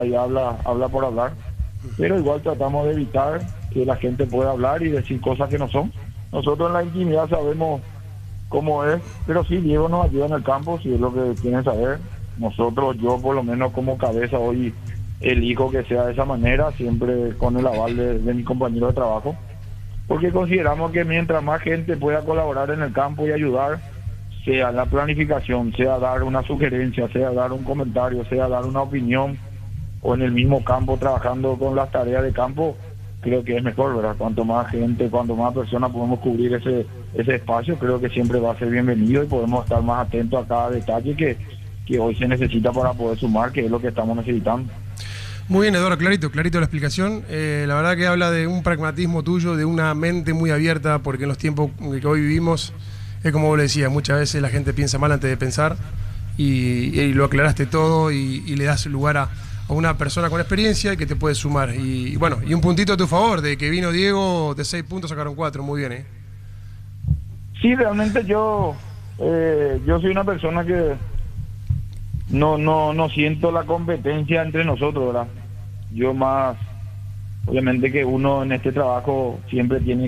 y habla por hablar, pero igual tratamos de evitar que la gente pueda hablar y decir cosas que no son. Nosotros en la intimidad sabemos cómo es, pero sí, Diego nos ayuda en el campo, si es lo que quieren saber. Nosotros, yo por lo menos como cabeza hoy elijo que sea de esa manera, siempre con el aval de mi compañero de trabajo, porque consideramos que mientras más gente pueda colaborar en el campo y ayudar, sea en la planificación, sea dar una sugerencia, sea dar un comentario, sea dar una opinión, o en el mismo campo trabajando con las tareas de campo, creo que es mejor, ¿verdad? Cuanto más gente, cuanto más personas podemos cubrir ese espacio, creo que siempre va a ser bienvenido y podemos estar más atentos a cada detalle que hoy se necesita para poder sumar, que es lo que estamos necesitando. Muy bien, Eduardo, clarito la explicación. La verdad que habla de un pragmatismo tuyo, de una mente muy abierta, porque en los tiempos que hoy vivimos, es como vos le decías, muchas veces la gente piensa mal antes de pensar y lo aclaraste todo y le das lugar a una persona con experiencia que te puede sumar. Y bueno, y un puntito a tu favor, de que vino Diego, de 6 puntos sacaron 4, muy bien, ¿eh? Sí, realmente yo soy una persona que no siento la competencia entre nosotros, ¿verdad? Yo más, obviamente que uno en este trabajo siempre tiene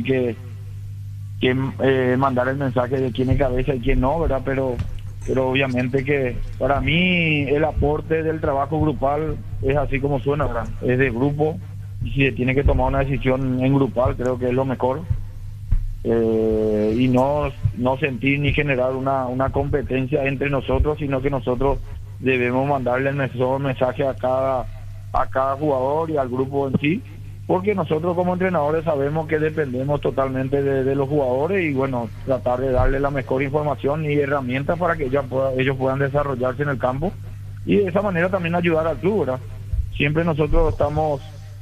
que mandar el mensaje de quién es cabeza y quién no, ¿verdad? Pero obviamente que para mí el aporte del trabajo grupal es así como suena, ¿verdad? Es de grupo, y si se tiene que tomar una decisión en grupal, creo que es lo mejor. Y no sentir ni generar una competencia entre nosotros, sino que nosotros debemos mandarle el mejor mensaje a cada jugador y al grupo en sí, porque nosotros como entrenadores sabemos que dependemos totalmente de los jugadores y bueno, tratar de darle la mejor información y herramientas para que ellos puedan desarrollarse en el campo y de esa manera también ayudar al club, ¿verdad? Siempre nosotros estamos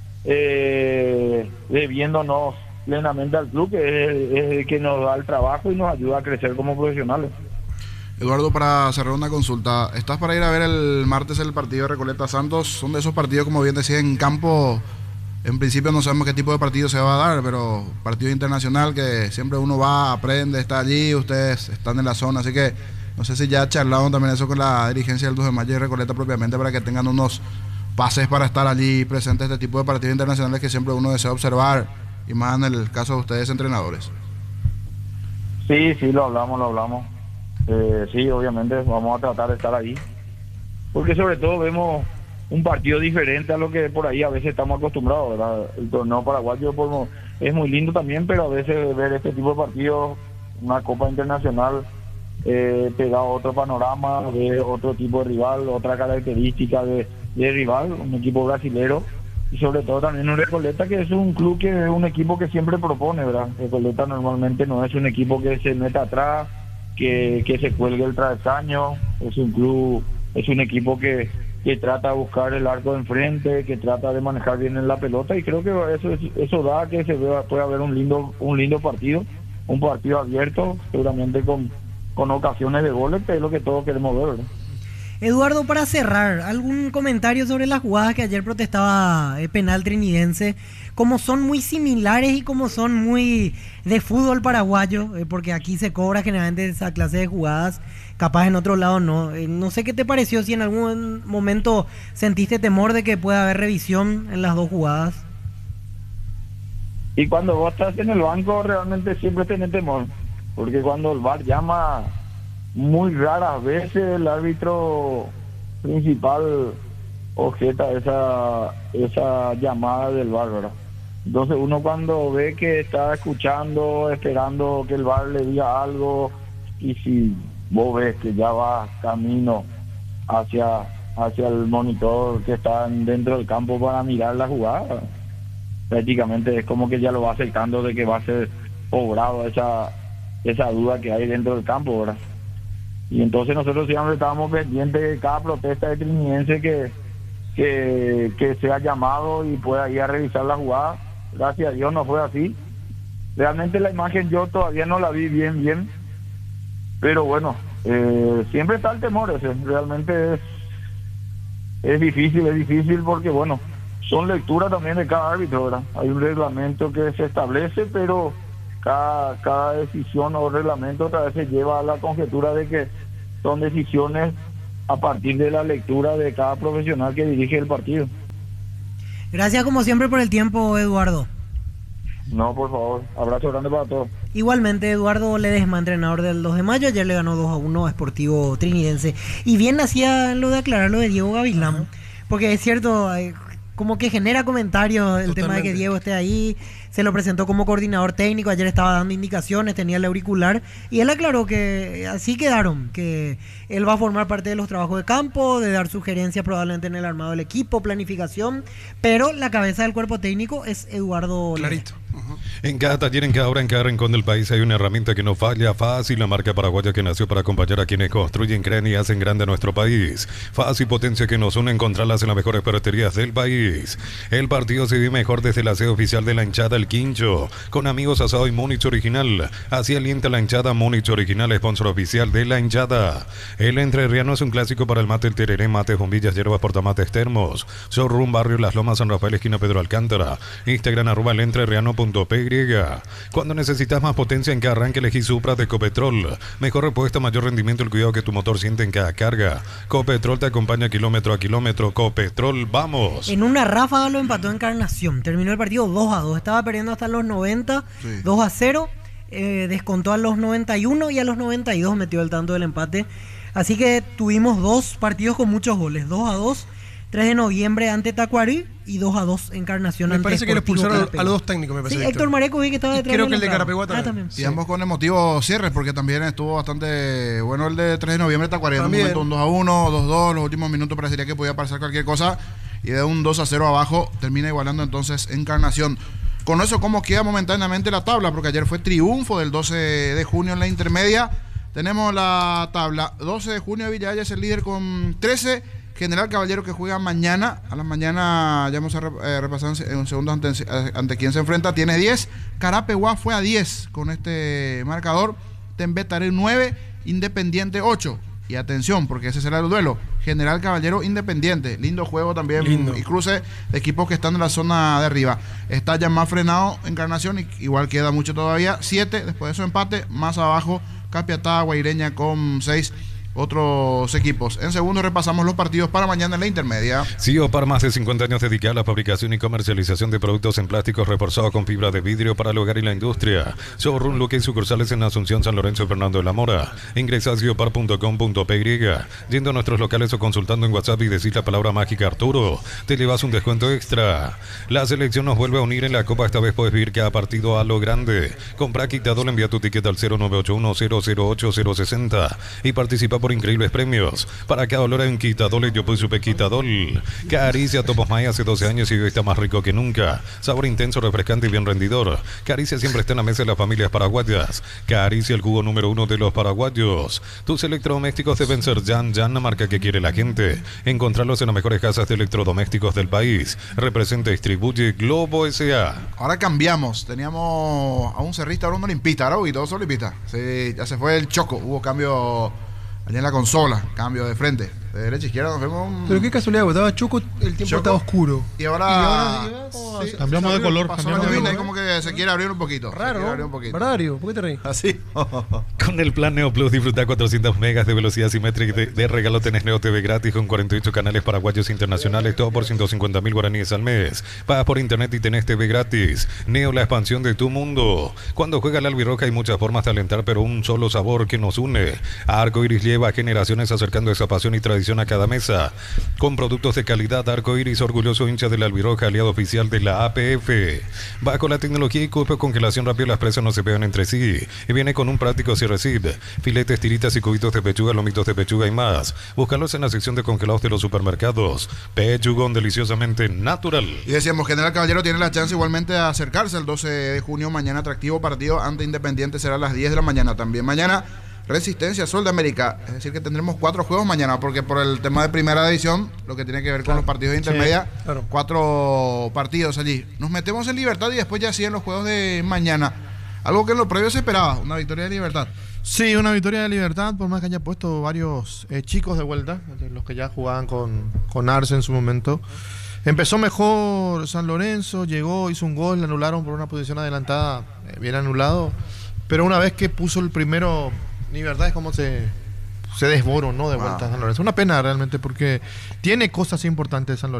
debiéndonos plenamente al club, que es el que nos da el trabajo y nos ayuda a crecer como profesionales. Eduardo, para cerrar una consulta, ¿estás para ir a ver el martes el partido de Recoleta Santos? Son de esos partidos, como bien decía, en campo. En principio no sabemos qué tipo de partido se va a dar, pero partido internacional que siempre uno va, aprende, está allí, ustedes están en la zona, así que no sé si ya charlaron también eso con la dirigencia del 2 de mayo y Recoleta propiamente para que tengan unos pases para estar allí presentes este tipo de partidos internacionales que siempre uno desea observar, y más en el caso de ustedes entrenadores. Sí, lo hablamos. Sí, obviamente vamos a tratar de estar ahí, porque sobre todo vemos un partido diferente a lo que por ahí a veces estamos acostumbrados, ¿verdad? El torneo paraguayo es muy lindo también, pero a veces ver este tipo de partidos, una Copa Internacional, te da otro panorama, de otro tipo de rival, otra característica de rival, un equipo brasilero, y sobre todo también un Recoleta, que es un club, que es un equipo que siempre propone, ¿verdad? Recoleta normalmente no es un equipo que se meta atrás, que se cuelgue el travesaño, es un club, es un equipo que trata de buscar el arco de enfrente, que trata de manejar bien en la pelota, y creo que eso da que puede haber un lindo partido, un partido abierto, seguramente con ocasiones de goles, que es lo que todos queremos ver, ¿verdad? Eduardo, para cerrar, ¿algún comentario sobre las jugadas que ayer protestaba penal trinidense? Como son muy similares y como son muy de fútbol paraguayo, porque aquí se cobra generalmente esa clase de jugadas, capaz en otro lado no. No sé qué te pareció, si en algún momento sentiste temor de que pueda haber revisión en las dos jugadas. Y cuando vos estás en el banco realmente siempre tenés temor, porque cuando el VAR llama, muy raras veces el árbitro principal objeta esa llamada del VAR, ¿verdad? Entonces uno cuando ve que está escuchando, esperando que el VAR le diga algo, y si vos ves que ya va camino hacia el monitor que está dentro del campo para mirar la jugada, prácticamente es como que ya lo va acercando de que va a ser obrado esa duda que hay dentro del campo, ¿verdad? Y entonces nosotros siempre estábamos pendientes de cada protesta de trinidense que sea llamado y pueda ir a revisar la jugada. Gracias a Dios no fue así. Realmente la imagen yo todavía no la vi bien, pero bueno, siempre está el temor ese. Realmente es difícil porque bueno, son lecturas también de cada árbitro, ¿verdad? Hay un reglamento que se establece, pero cada decisión o reglamento otra vez se lleva a la conjetura de que son decisiones a partir de la lectura de cada profesional que dirige el partido. Gracias como siempre por el tiempo, Eduardo. No, por favor. Abrazo grande para todos. Igualmente, Eduardo Ledesma, entrenador del 2 de mayo, ayer le ganó 2-1 a Sportivo Trinidense. Y bien hacía lo de aclarar lo de Diego Gavilán, porque es cierto, como que genera comentarios el tema de que Diego esté ahí. Se lo presentó como coordinador técnico, ayer estaba dando indicaciones, tenía el auricular, y él aclaró que así quedaron, que él va a formar parte de los trabajos de campo, de dar sugerencias probablemente en el armado del equipo, planificación, pero la cabeza del cuerpo técnico es Eduardo Clarito. En cada taller, en cada hora, en cada rincón del país hay una herramienta que no falla. Fácil, la marca paraguaya que nació para acompañar a quienes construyen, crean y hacen grande a nuestro país. Fácil, potencia que nos une, encontrarlas en las mejores ferreterías del país. El partido se vive mejor desde la sede oficial de la hinchada El Quincho, con amigos, asado y Múnich original. Así alienta la hinchada. Múnich original, sponsor oficial de la hinchada. El entrerriano es un clásico para el mate, el tereré, mates, bombillas, hierbas, portamates, termos. Showroom Barrio Las Lomas, San Rafael, esquina Pedro Alcántara. Instagram @elentreerriano.py. Cuando necesitas más potencia en cada arranque, elegí Supra de Copetrol. Mejor repuesta, mayor rendimiento, el cuidado que tu motor siente en cada carga. Copetrol te acompaña kilómetro a kilómetro. Copetrol, vamos. En una ráfaga lo empató Encarnación. Terminó el partido 2-2. Estaba perdiendo hasta los 90, 2-0. Descontó a los 91 y a los 92 metió el tanto del empate. Así que tuvimos dos partidos con muchos goles. 2-2. 3 de noviembre ante Tacuarí y 2-2 Encarnación me ante parece que le Sportivo expulsaron Carapeguá. a los dos técnicos, me parece. Sí, Víctor. Héctor Mareco vi que estaba Y detrás. creo que el de entrada. Carapeguá también. también. Y ambos con emotivos cierres, porque también estuvo bastante bueno el de 3 de noviembre. Tacuarí en un momento un 2-1, 2-2, los últimos minutos parecería que podía pasar cualquier cosa. Y de un 2-0 abajo termina igualando entonces Encarnación. Con eso, ¿cómo queda momentáneamente la tabla? Porque ayer fue triunfo del 12 de junio en la intermedia. Tenemos la tabla. 12 de junio, Villalba es el líder con 13. General Caballero, que juega mañana. A la mañana ya vamos a repasar en segundos ante quién se enfrenta. Tiene 10. Carapeguá fue a 10 con este marcador. Tembetaré 9. Independiente 8. Y atención, porque ese será el duelo. General Caballero Independiente. Lindo juego también. Lindo. Y cruce de equipos que están en la zona de arriba. Está ya más frenado Encarnación. Y igual queda mucho todavía. 7. Después de su empate. Más abajo, Capiatá, Guaireña con 6. Otros equipos. En segundo repasamos los partidos para mañana en la intermedia. Siopar, más de 50 años dedicada a la fabricación y comercialización de productos en plásticos reforzados con fibra de vidrio para el hogar y la industria. Showroom Luque y sucursales en Asunción, San Lorenzo y Fernando de la Mora. Ingresa a siopar.com.py. Yendo a nuestros locales o consultando en WhatsApp y decir la palabra mágica Arturo, te llevas un descuento extra. La selección nos vuelve a unir en la Copa. Esta vez puedes vivir cada partido a lo grande. Compra Quitadol, envía tu ticket al 0981-008-060 y participa por increíbles premios. Para cada olor en Quitadol, yo supe Quitadol. Caricia Topos May hace 12 años y hoy está más rico que nunca. Sabor intenso, refrescante y bien rendidor. Caricia siempre está en la mesa de las familias paraguayas. Caricia, el jugo número 1 de los paraguayos. Tus electrodomésticos deben ser Jan, la marca que quiere la gente. Encontrarlos en las mejores casas de electrodomésticos del país. Representa y distribuye Globo S.A. Ahora cambiamos. Teníamos a un cerrista, ahora un olimpista. Ahora hubo dos olimpistas. Sí, ya se fue el Choco. Hubo cambio allá en la consola. Cambio de frente. De derecha a izquierda nos vemos. Pero qué casualidad, porque estaba Choco, el tiempo estaba oscuro. Y ahora, sí, cambiamos de color. Pasó la llovina y como que se quiere abrir un poquito. Raro, Bardario, ¿por qué te reís? Así. Con el plan Neo Plus disfruta 400 megas de velocidad simétrica de regalo. Tenés Neo TV gratis con 48 canales paraguayos internacionales, todo por 150.000 guaraníes al mes. Pagas por internet y tenés TV gratis. Neo, la expansión de tu mundo. Cuando juega la albirroja hay muchas formas de alentar, pero un solo sabor que nos une. Arco Iris lleva generaciones acercando esa pasión y tradición a cada mesa. Con productos de calidad, Arco Iris, orgulloso hincha de la albirroja, aliado oficial de la APF. Bajo la tecnología y cupo congelación rápida, las presas no se pegan entre sí. Y viene con un práctico cierre zip. Filetes, tiritas y cubitos de pechuga, lomitos de pechuga y más. Búscalos en la sección de congelados de los supermercados. Pechugón, deliciosamente natural. Y decíamos, General Caballero tiene la chance igualmente de acercarse al 12 de junio. Mañana atractivo partido ante Independiente, será a las 10 de la mañana. También mañana Resistencia Sol de América. Es decir, que tendremos 4 juegos mañana, porque por el tema de primera división, lo que tiene que ver con los partidos de intermedia, 4 partidos allí. Nos metemos en Libertad y después ya siguen los juegos de mañana. Algo que en lo previo se esperaba, una victoria de Libertad. Sí, una victoria de Libertad, por más que haya puesto varios chicos de vuelta, los que ya jugaban con Arce en su momento. Empezó mejor San Lorenzo, llegó, hizo un gol, le anularon por una posición adelantada, bien anulado. Pero una vez que puso el primero, Libertad es como se desboronó de vuelta San Lorenzo. Una pena realmente, porque tiene cosas importantes San Lorenzo.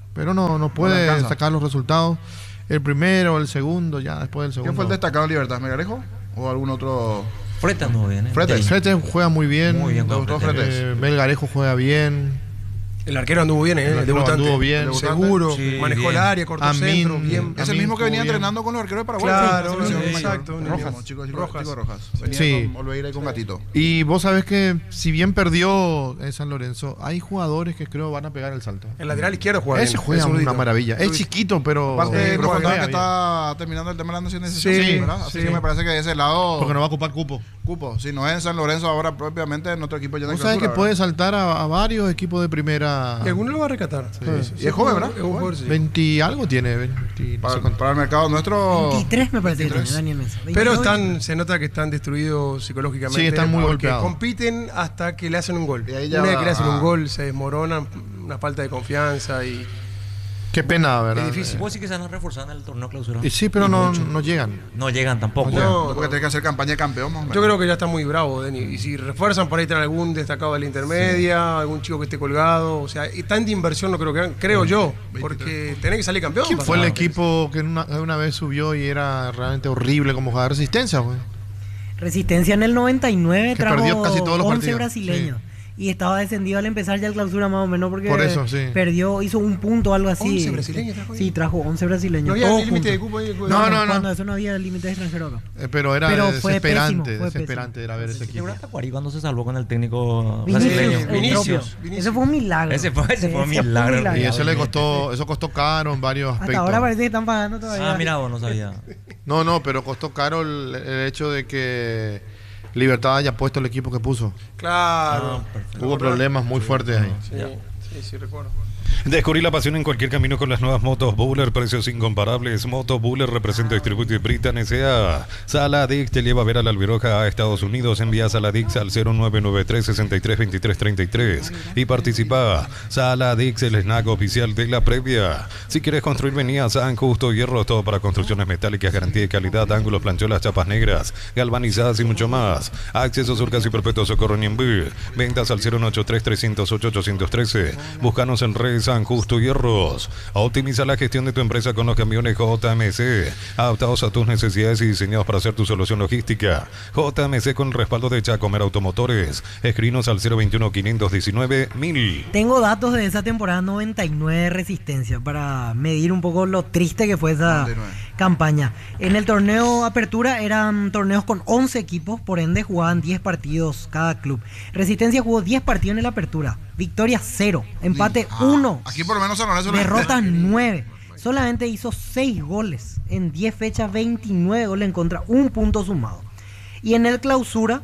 pero no le puede alcanza. sacar los resultados. El primero, el segundo, ya después del segundo. ¿Quién fue el destacado en Libertad? ¿Melgarejo? ¿O algún otro? Freta anduvo bien, ¿eh? Fretes. Sí. Fretes juega muy bien. Muy bien, ¿Te gustó Fretes? Melgarejo juega bien. El arquero anduvo bien, El arquero debutante. anduvo bien. Debutante. Seguro, Sí, manejó bien. el área, cortó Amin, centro, bien. Es el Amin mismo que venía jugó bien. entrenando con los arqueros de Paraguay. Claro, Sí, sí, sí, exacto. Rojas, chicos, Rojas. Rojas. Venía Sí. con Olveira y con Gatito. Y vos sabés que si bien perdió San Lorenzo, hay jugadores que creo van a pegar el salto. El lateral izquierdo juega Ese bien, juega es una zurdito. maravilla. Es Zurdito. chiquito, pero Aparte, Sí, nos juega contaban bien. que está terminando el tema de la nación de Sí, ¿verdad? Así sí. que me parece que de ese lado, Porque no va a ocupar cupo. cupo. Si no es en San Lorenzo ahora propiamente, en otro equipo ya no hay Vos sabés que clausura, puede ¿verdad? saltar a varios equipos de primera. Y alguno lo va a rescatar. Sí. Y es joven, ¿verdad? Es un jugador, sí. 20 algo tiene. 20, no sé cuánto. Para el mercado nuestro. 23 me parece que 23. tiene Daniel Mesa. Pero 28. se nota que están destruidos psicológicamente. Sí, están muy porque golpeados. compiten hasta que le hacen un gol. Y ahí ya Una vez va- que le hacen un ah. gol, se desmoronan, una falta de confianza y Qué pena, ¿verdad? Es difícil. Vos sí que se van a reforzar en el torneo clausura. Y sí, pero no llegan. No llegan tampoco. No, Porque tenés que hacer campaña de campeón, más o menos. yo creo que ya está muy bravo, Denny. Y si refuerzan, por ahí traen algún destacado de la intermedia, algún chico que esté colgado. O sea, y tanta inversión no creo que hagan, creo yo, porque tenés que salir campeón. ¿Quién fue el pasado. equipo que una vez subió y era realmente horrible como jugar Resistencia, güey? Resistencia en el 99 Que trajo perdió casi todos los 11 partidos. brasileños. Y estaba descendido al empezar ya el clausura más o menos porque Por eso, sí. perdió, hizo un punto o algo así. 11 brasileños trajo ahí. Sí, trajo 11 brasileños. No había todos límite juntos. de cupo ahí. No, no. Cuando eso no había límite de extranjero acá. Pero era Pero fue desesperante, pésimo, fue desesperante era ver ese equipo. ¿Seguro Tacuarí cuando se salvó con el técnico Vinicius, brasileño? el Vinicius. propio. Ese fue un milagro. Ese fue un milagro. Y eso eso costó caro en varios Hasta aspectos. ahora parece que están pagando todavía. Ah, mira, vos no sabía. No, pero costó caro el hecho de que Libertad haya puesto el equipo que puso. Claro. Hubo problemas muy fuertes ahí. Sí, recuerdo. Descubrí la pasión en cualquier camino con las nuevas motos Buller, precios incomparables. Moto Buller representa Distribuye Britan S.A. Saladix te lleva a ver a la Albiroja a Estados Unidos. Envía Saladix al 0993 63 23 33 y participa. Saladix, el snack oficial de la previa. Si quieres construir, venía a San Justo Hierro, todo para construcciones metálicas, garantía de calidad, ángulos, plancholas, chapas negras, galvanizadas y mucho más. Acceso Surcas y Perpetuo Socorro Niembú. Ventas al 083 308 813. Búscanos en redes San Justo Hierros. Optimiza la gestión de tu empresa con los camiones JMC, adaptados a tus necesidades y diseñados para hacer tu solución logística. JMC con el respaldo de Chacomer Automotores. Escrinos al 021 519 1000. Tengo datos de esa temporada 99 de Resistencia para medir un poco lo triste que fue esa 99. campaña. En el torneo Apertura eran torneos con 11 equipos, por ende jugaban 10 partidos cada club. Resistencia jugó 10 partidos en la Apertura. Victoria 0, empate 1, Aquí por lo menos San Lorenzo. derrotas 9. Solamente hizo 6 goles en 10 fechas, 29 goles en contra, un punto sumado. Y en el Clausura,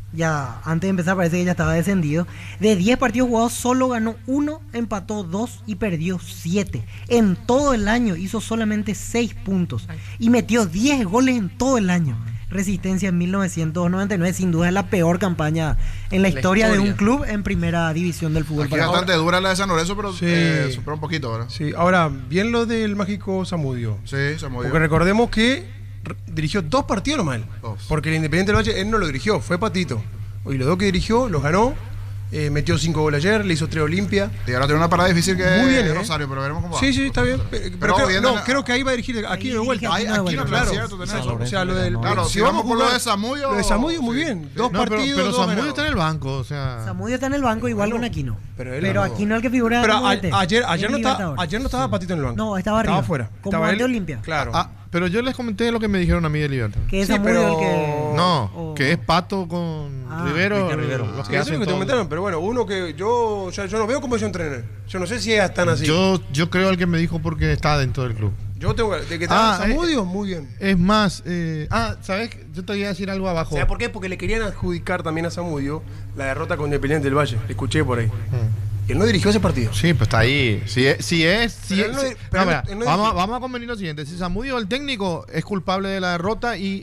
ya antes de empezar parece que ya estaba descendido, de 10 partidos jugados solo ganó 1, empató 2 y perdió 7. En todo el año hizo solamente 6 puntos y metió 10 goles en todo el año. Resistencia en 1999 sin duda es la peor campaña en la historia de un club en primera división del fútbol Aquí paraguayo. bastante dura la de San Lorenzo, pero Sí. supera un poquito, ¿verdad? Sí, ahora, bien lo del mágico Zamudio. Sí, se movió. Porque recordemos que dirigió 2 partidos nomás. Dos. Porque el Independiente del Valle, él no lo dirigió, fue Patito. Y los 2 que dirigió, los ganó. Metió 5 goles ayer, le hizo 3 Olimpia. Y ahora tiene una parada difícil que Muy bien, es ¿eh? Rosario, pero veremos cómo va. Sí, está bien. Pero creo, bien, no, la- creo que ahí va a dirigir aquí de vuelta. Ahí- Aquí no, claro. es cierto, tenés razón. O sea, lo del. Claro, si vamos por lo de Zamudio. Lo de Zamudio, muy sí. bien. 2 No, partidos. pero dos Zamudio ganados. está en el banco, o sea. Zamudio está en el banco igual con Aquino. pero Pero, él no. Aquino es el que figura. Pero como DT, ayer en no estaba, Libertadores. ayer no estaba Patito en el banco. No, estaba arriba. Estaba afuera. Como Estaba ante él. Olimpia. Claro. Pero yo les comenté lo que me dijeron a mí de Libertad. Que es Sí, Zamudio pero- el que. No, o- que es Pato con Ah, Rivero. Enrique Rivero. Los Sí, que eso es hacen lo que te todo. comentaron, pero bueno, uno que yo no veo cómo yo entrené. Yo no sé si es tan así. Yo creo el que me dijo porque está dentro del club. Yo tengo de que está Ah, Zamudio, muy bien. Es más, ¿sabes? Yo te voy a decir algo abajo. ¿Sabes por qué? Porque le querían adjudicar también a Zamudio la derrota con Independiente del Valle. Le escuché por ahí. Y él no dirigió ese partido. Sí, pues está ahí. Si es. Pero él no- pero No, él- mira, él no vamos, dijo- vamos a convenir lo siguiente. Si Zamudio, el técnico, es culpable de la derrota y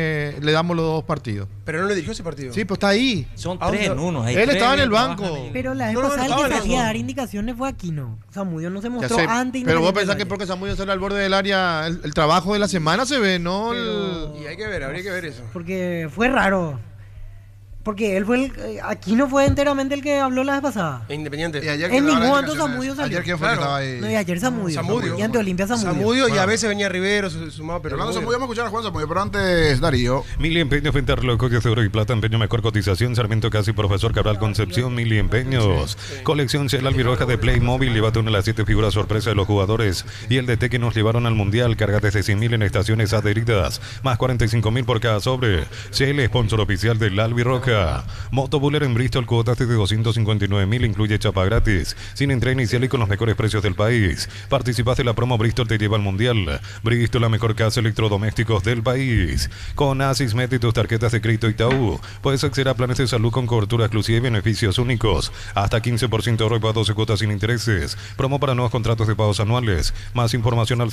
le damos los 2 partidos. Pero él no le dirigió ese partido. Sí, pues está ahí. Son Ah, 3 en 1. él estaba en el banco. Pero la vez No, no, pasada el estaba que en salía a el- dar indicaciones fue Aquino. Zamudio no se Ya mostró sé, antes. pero vos Independiente pensás que del porque Valle. Zamudio sale al borde del área, el trabajo de la semana se ve, ¿no? Y hay que ver, habría que ver eso. Porque fue raro. Porque él fue aquí no fue enteramente el que habló la vez pasada. Independiente. Y ayer En que daba ningún las momento indicaciones, Zamudio salió. Ayer quién fue que Claro. estaba ahí. No, y ayer Zamudio. Zamudio. Y ante Olimpia Zamudio. Zamudio y Bueno. a veces venía Rivero sumado, pero. Hablando de Zamudio, vamos a escuchar a Juan Zamudio, pero antes Darío. Mili Empeños, Venta Relojes de Oro y Plata, Empeño Mejor Cotización, Sarmiento Casi, Profesor Cabral Concepción, Mili Empeños. Colección Shell Albiroja de Playmobil, llévate una de las 7 figuras sorpresa de los jugadores y el DT que nos llevaron al Mundial, carga desde 100.000 en estaciones adheridas, más 45.000 por cada sobre. Shell, sponsor oficial del Albiroja. Motobuller en Bristol, cuotas de 259.000, incluye chapa gratis, sin entrega inicial y con los mejores precios del país. Participas de la promo Bristol te lleva al Mundial. Bristol, la mejor casa electrodomésticos del país. Con Asismet y tus tarjetas de crédito Itaú, puedes acceder a planes de salud con cobertura exclusiva y beneficios únicos. Hasta 15% de ahorro y para 12 cuotas sin intereses. Promo para nuevos contratos de pagos anuales. Más información al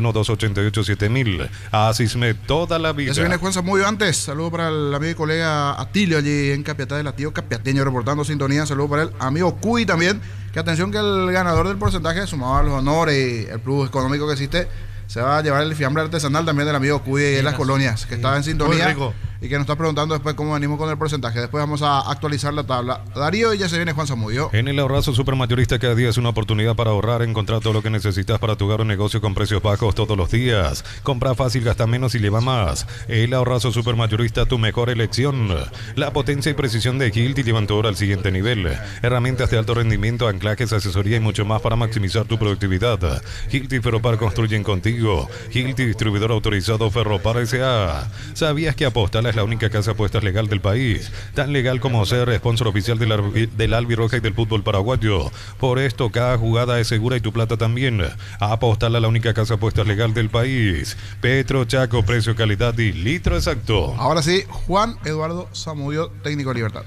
021-288-7000. Asismet, toda la vida. Ya se viene Juan Zamudio antes. Saludo para el amigo y colega Atilio allí en Capiatá del Latío Capiateño reportando sintonía. Saludo para el amigo Cuy también. Que atención que el ganador del porcentaje sumado a los honores y el plus económico que existe se va a llevar el fiambre artesanal también del amigo Cuy en las colonias, que estaba en sintonía Muy rico. y que nos está preguntando después cómo venimos con el porcentaje. Después vamos a actualizar la tabla. Darío, y ya se viene Juan Zamudio. En el ahorrazo supermayorista cada día es una oportunidad para ahorrar, encontrar todo lo que necesitas para tu hogar o negocio con precios bajos todos los días. Compra fácil, gasta menos y lleva más. El ahorrazo supermayorista, tu mejor elección. La potencia y precisión de Hilti llevan tu hora al siguiente nivel. Herramientas de alto rendimiento, anclajes, asesoría y mucho más para maximizar tu productividad. Hilti Ferropar construyen contigo. Hilti, distribuidor autorizado Ferropar S.A. ¿Sabías que Apostala es la única casa de apuestas legal del país? Tan legal como ser sponsor oficial del Albiroja y del fútbol paraguayo. Por esto, cada jugada es segura y tu plata también. Apostala, la única casa de apuestas legal del país. Petro, Chaco, precio, calidad y litro exacto. Ahora sí, Juan Eduardo Zamudio, técnico de Libertad.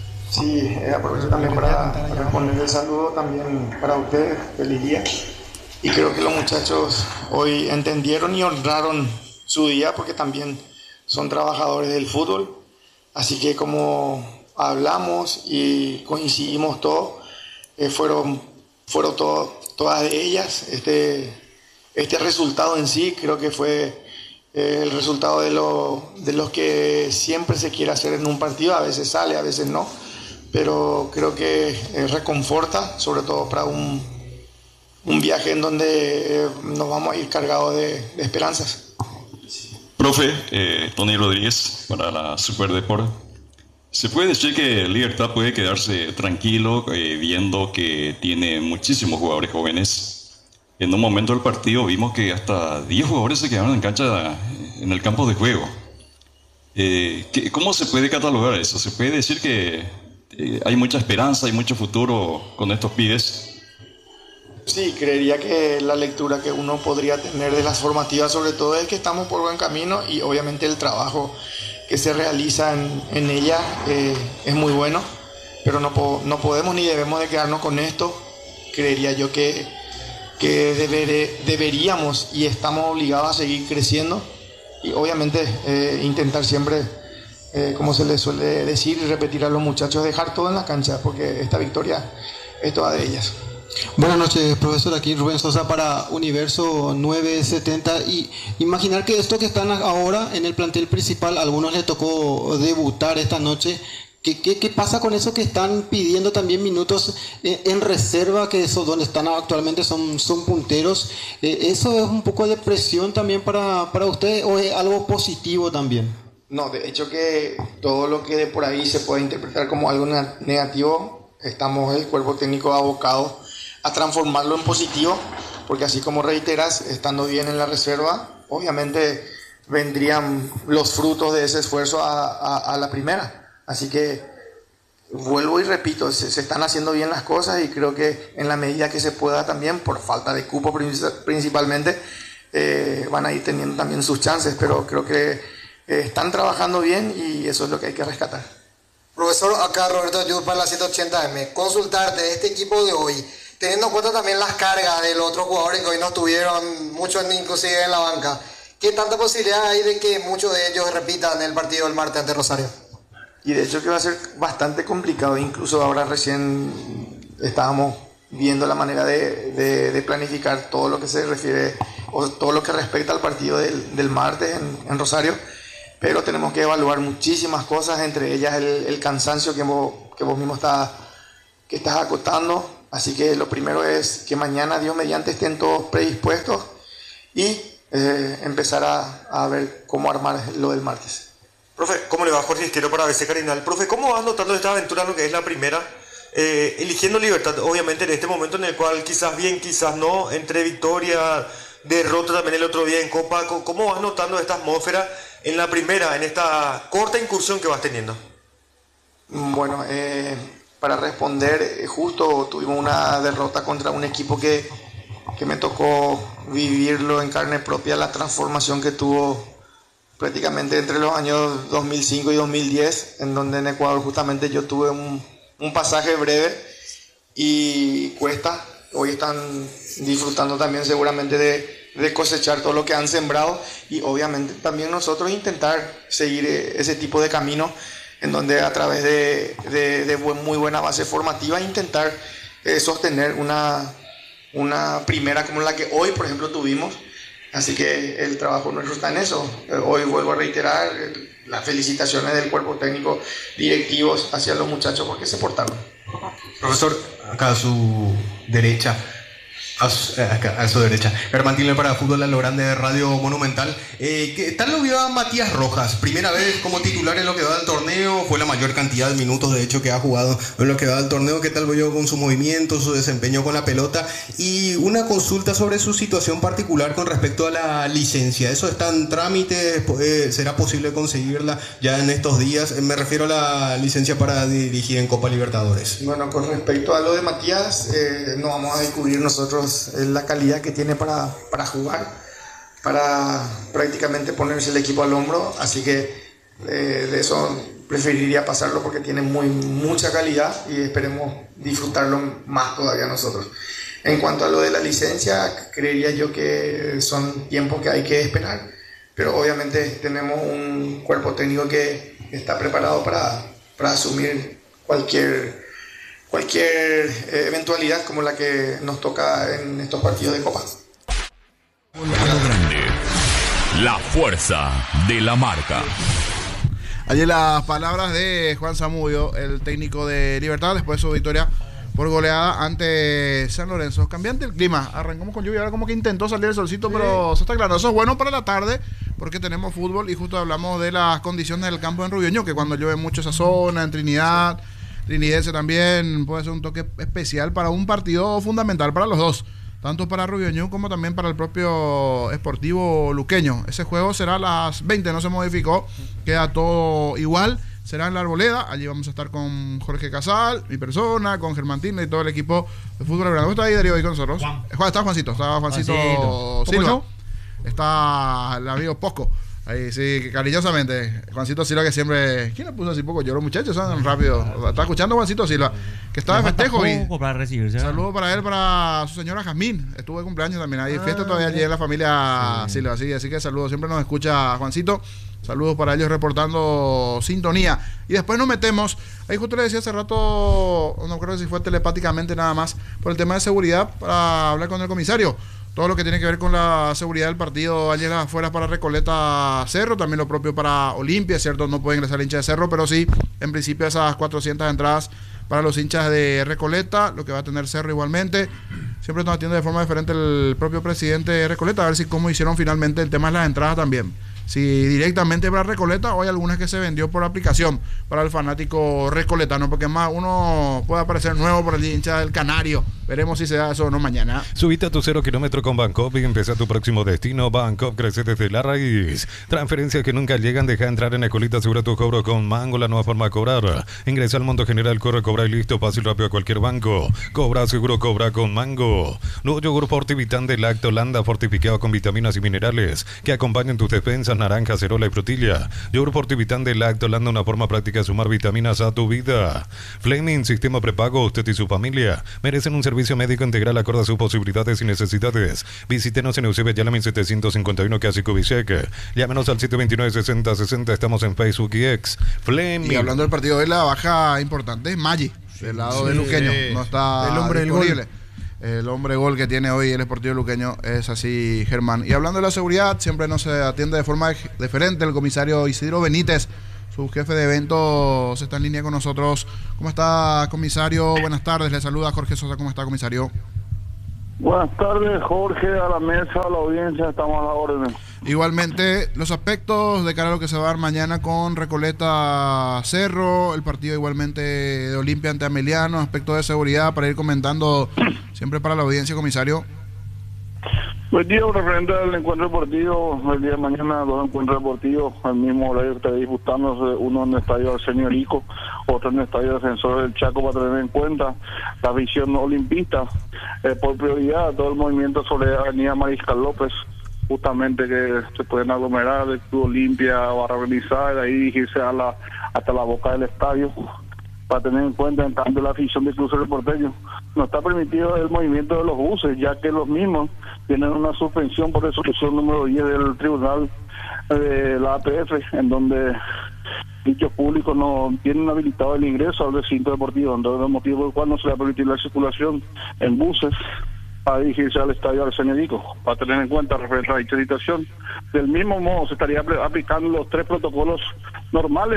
Sí, aprovecho también para responder el saludo también para ustedes, feliz día. Y creo que los muchachos hoy entendieron y honraron su día porque también son trabajadores del fútbol. Así que como hablamos y coincidimos todos, fueron todas de ellas. Este resultado en sí creo que fue el resultado de lo que siempre se quiere hacer en un partido. A veces sale, a veces no. Pero creo que reconforta, sobre todo para un viaje en donde nos vamos a ir cargados de esperanzas. Profe, Tony Rodríguez para la Super Deport. ¿Se puede decir que Libertad puede quedarse tranquilo viendo que tiene muchísimos jugadores jóvenes? En un momento del partido vimos que hasta 10 jugadores se quedaron en cancha en el campo de juego. ¿Cómo se puede catalogar eso? ¿Se puede decir que hay mucha esperanza y mucho futuro con estos pibes? Sí, creería que la lectura que uno podría tener de las formativas sobre todo es que estamos por buen camino y obviamente el trabajo que se realiza en ella es muy bueno, pero no podemos ni debemos de quedarnos con esto. Creería yo que deberíamos y estamos obligados a seguir creciendo y obviamente intentar siempre, como se les suele decir y repetir a los muchachos, dejar todo en la cancha porque esta victoria es toda de ellas. Buenas noches, profesor. Aquí Rubén Sosa para Universo 970. Y imaginar que estos que están ahora en el plantel principal, a algunos les tocó debutar esta noche. ¿Qué pasa con esos que están pidiendo también minutos en reserva, que eso donde están actualmente son punteros? ¿Eso es un poco de presión también para ustedes o es algo positivo también? No, de hecho que todo lo que de por ahí se puede interpretar como algo negativo, estamos el cuerpo técnico abocado a transformarlo en positivo, porque así como reiteras, estando bien en la reserva, obviamente vendrían los frutos de ese esfuerzo a la primera. Así que vuelvo y repito, se están haciendo bien las cosas y creo que en la medida que se pueda también, por falta de cupo principalmente, van a ir teniendo también sus chances, pero creo que están trabajando bien y eso es lo que hay que rescatar. Profesor, acá Roberto Ayud para la 180M. Consultarte de este equipo de hoy, teniendo en cuenta también las cargas de los otros jugadores que hoy no estuvieron, muchos inclusive en la banca, ¿qué tanta posibilidad hay de que muchos de ellos repitan el partido del martes ante Rosario? Y de hecho que va a ser bastante complicado, incluso ahora recién estábamos viendo la manera de planificar todo lo que se refiere o todo lo que respecta al partido del martes en Rosario, pero tenemos que evaluar muchísimas cosas, entre ellas el cansancio que vos mismo estás acotando. Así que lo primero es que mañana, Dios mediante, estén todos predispuestos y empezar a ver cómo armar lo del martes. Profe, ¿cómo le va? Jorge Izquierdo para ABC Cardinal. Profe, ¿cómo vas notando esta aventura, lo que es la primera? Eligiendo Libertad, obviamente en este momento en el cual quizás bien, quizás no, entre victoria, derrota también el otro día en Copa, ¿cómo vas notando esta atmósfera en la primera, en esta corta incursión que vas teniendo? Bueno, para responder, justo tuvimos una derrota contra un equipo que me tocó vivirlo en carne propia, la transformación que tuvo prácticamente entre los años 2005 y 2010, en donde en Ecuador justamente yo tuve un pasaje breve y cuesta. Hoy están disfrutando también seguramente de cosechar todo lo que han sembrado, y obviamente también nosotros intentar seguir ese tipo de camino en donde a través de muy buena base formativa intentar sostener una primera como la que hoy, por ejemplo, tuvimos. Así que el trabajo nuestro está en eso. Hoy vuelvo a reiterar las felicitaciones del cuerpo técnico, directivos hacia los muchachos porque se portaron. Profesor, acá a su derecha. A su derecha. Germán Tilner para Fútbol a lo Grande de Radio Monumental. ¿Qué tal lo vio a Matías Rojas? Primera vez como titular en lo que va del torneo. Fue la mayor cantidad de minutos, de hecho, que ha jugado en lo que va del torneo. ¿Qué tal lo vio con su movimiento, su desempeño con la pelota? Y una consulta sobre su situación particular con respecto a la licencia. ¿Eso está en trámite? ¿Será posible conseguirla ya en estos días? Me refiero a la licencia para dirigir en Copa Libertadores. Bueno, con respecto a lo de Matías, no vamos a descubrir nosotros la calidad que tiene para jugar, para prácticamente ponerse el equipo al hombro, así que de eso preferiría pasarlo porque tiene mucha calidad y esperemos disfrutarlo más todavía nosotros. En cuanto a lo de la licencia, creería yo que son tiempos que hay que esperar, pero obviamente tenemos un cuerpo técnico que está preparado para asumir cualquier eventualidad como la que nos toca en estos partidos de Copa. Grande, la fuerza de la marca. Allí las palabras de Juan Zamudio, el técnico de Libertad, después de su victoria por goleada ante San Lorenzo. Cambiante el clima, arrancamos con lluvia, ahora como que intentó salir el solcito, sí, pero se está claro. Eso es bueno para la tarde porque tenemos fútbol y justo hablamos de las condiciones del campo en Rubioño, que cuando llueve mucho esa zona, en Trinidad, Trinidense también puede ser un toque especial para un partido fundamental para los dos, tanto para Rubioño como también para el propio Sportivo Luqueño. Ese juego será a las 20, no se modificó, queda todo igual, será en la Arboleda. Allí vamos a estar con Jorge Casal, mi persona, con Germán Tilner y todo el equipo de fútbol grande. ¿Cómo está ahí, Darío, ahí con nosotros? Está Juancito Silva, está el amigo Posco. Ahí sí, cariñosamente, Juancito Silva, que siempre... ¿Quién le puso así poco? Lloró, muchachos, son rápido. Está escuchando Juancito Silva, que está de festejo. Para recibirse. Saludos para él, para su señora Jazmín. Estuvo de cumpleaños también. Hay fiesta todavía allí en la familia Silva. Así que saludos. Siempre nos escucha Juancito. Saludos para ellos reportando sintonía. Y después nos metemos. Ahí justo le decía hace rato, no creo si fue telepáticamente nada más, por el tema de seguridad, para hablar con el comisario. Todo lo que tiene que ver con la seguridad del partido allí en las afueras para Recoleta Cerro, también lo propio para Olimpia, ¿cierto? No puede ingresar el hincha de Cerro, pero sí, en principio esas 400 entradas para los hinchas de Recoleta, lo que va a tener Cerro igualmente. Siempre nos atiende de forma diferente el propio presidente de Recoleta, a ver si cómo hicieron finalmente el tema de las entradas también. Si directamente para Recoleta o hay algunas que se vendió por aplicación para el fanático recoletano, porque más uno puede aparecer nuevo por el hincha del Canario. Veremos si se da eso o no mañana. Subite a tu 0 kilómetro con Bancopp y empieza tu próximo destino. Bancopp crece desde la raíz. Transferencias que nunca llegan, deja entrar en Ecolita, asegura tu cobro con Mango, la nueva forma de cobrar. Ingresa al Monto General, corre, cobra y listo, fácil, rápido a cualquier banco. Cobra seguro, cobra con Mango. Nuevo yogur Fortivitán de Lactolanda, fortificado con vitaminas y minerales que acompañan tus defensas, naranja, cerola y frutilla. Yogur Fortivitán de Lactolanda, una forma práctica de sumar vitaminas a tu vida. Fleming, sistema prepago, usted y su familia merecen un servicio médico integral acorde a sus posibilidades y necesidades. Visítenos en Eusebio Yala 1751, casi Kubitschek. Llámenos al 729-6060, estamos en Facebook y X. Fleming. Y hablando del partido de la baja importante, Maggi, del lado de Luqueño, no está el hombre disponible. del gol. El hombre gol que tiene hoy el Sportivo Luqueño es así, Germán. Y hablando de la seguridad, siempre nos atiende de forma diferente el comisario Isidro Benítez, su jefe de eventos, está en línea con nosotros. ¿Cómo está, comisario? Buenas tardes, le saluda Jorge Sosa. ¿Cómo está, comisario? Buenas tardes, Jorge, a la mesa, a la audiencia, estamos a la orden. Igualmente, los aspectos de cara a lo que se va a dar mañana con Recoleta Cerro, el partido igualmente de Olimpia ante Ameliano, aspectos de seguridad para ir comentando siempre para la audiencia, comisario. Buen día, referente al encuentro deportivo, el día de mañana 2 encuentros deportivos, al mismo horario que está disputándose, uno en el estadio Arsenio Erico, otro en el estadio Defensor del Chaco, para tener en cuenta la visión olimpista, por prioridad todo el movimiento sobre Avenida Mariscal López, justamente que se pueden aglomerar el Club Olimpia, barra organizada, y de ahí dirigirse hasta la boca del estadio, para tener en cuenta en tanto la afición del Crucero Porteño. No está permitido el movimiento de los buses, ya que los mismos tienen una suspensión por resolución número 10 del Tribunal de la APF, en donde dichos públicos no tienen habilitado el ingreso al recinto deportivo, entonces el motivo por el cual no se le ha permitido la circulación en buses a dirigirse al estadio Arsenio Erico, para tener en cuenta referente a dicha situación. Del mismo modo se estaría aplicando los 3 protocolos normales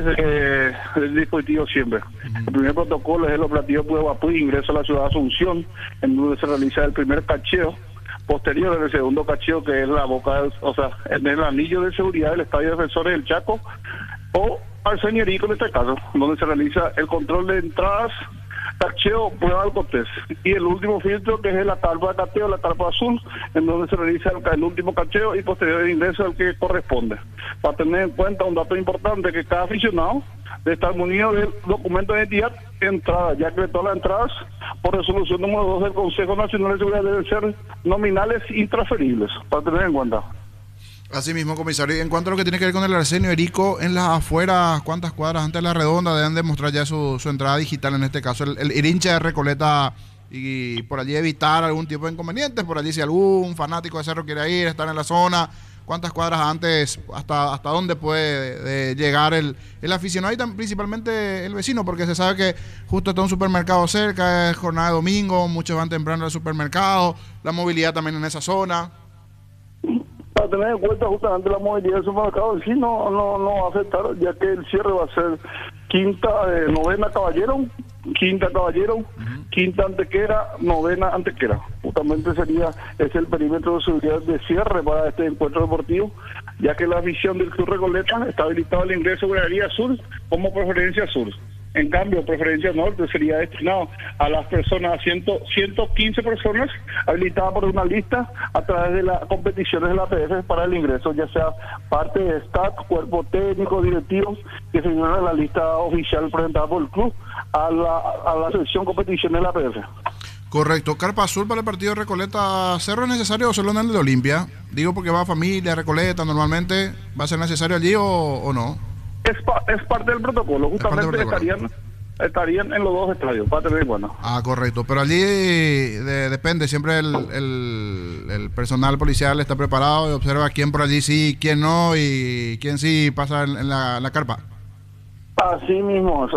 del dispositivo siempre. El primer protocolo es el operativo Puebla ingreso a la ciudad de Asunción, en donde se realiza el primer cacheo. Posterior, en el segundo cacheo, que es la boca, en el anillo de seguridad del estadio Defensores del Chaco, o Arsenio Erico en este caso, donde se realiza el control de entradas, cacheo, prueba del Cortés. Y el último filtro, que es la carpa de cateo, la carpa azul, en donde se realiza el último cacheo y posterior el ingreso al que corresponde. Para tener en cuenta un dato importante, que cada aficionado debe estar munido del documento de identidad de entrada, ya que todas las entradas, por resolución número 2 del Consejo Nacional de Seguridad, deben ser nominales e intransferibles, para tener en cuenta. Así mismo, comisario. Y en cuanto a lo que tiene que ver con el Arsenio Erico, en las afueras, ¿cuántas cuadras antes de la redonda deben demostrar ya su entrada digital? En este caso, el hincha de Recoleta, y por allí evitar algún tipo de inconvenientes, por allí si algún fanático de Cerro quiere ir, estar en la zona, ¿cuántas cuadras antes, hasta dónde puede llegar el aficionado y principalmente el vecino? Porque se sabe que justo está un supermercado cerca, es jornada de domingo, muchos van temprano al supermercado, la movilidad también en esa zona. Para tener en cuenta justamente la movilidad del supermercado, sí no va a afectar, ya que el cierre va a ser novena Caballero, quinta Caballero, quinta Antequera, novena Antequera. Justamente es el perímetro de seguridad de cierre para este encuentro deportivo, ya que la afición del Club Recoleta está habilitado el ingreso de Galería Sur como preferencia sur. En cambio, preferencia norte sería destinado a las personas, 115 personas habilitadas por una lista a través de las competiciones de la APF para el ingreso, ya sea parte de staff, cuerpo técnico, directivos, que se unieron a la lista oficial presentada por el club a la sección competiciones de la APF. Correcto. ¿Carpa azul para el partido de Recoleta Cerro es necesario o solo en el de Olimpia? Digo porque va familia, Recoleta, normalmente, ¿va a ser necesario allí o no? Es parte del protocolo, justamente estarían en los dos estadios, para tener en cuenta. Ah, correcto, pero allí depende, siempre el personal policial está preparado y observa quién por allí sí, quién no y quién sí pasa en la carpa. Así mismo.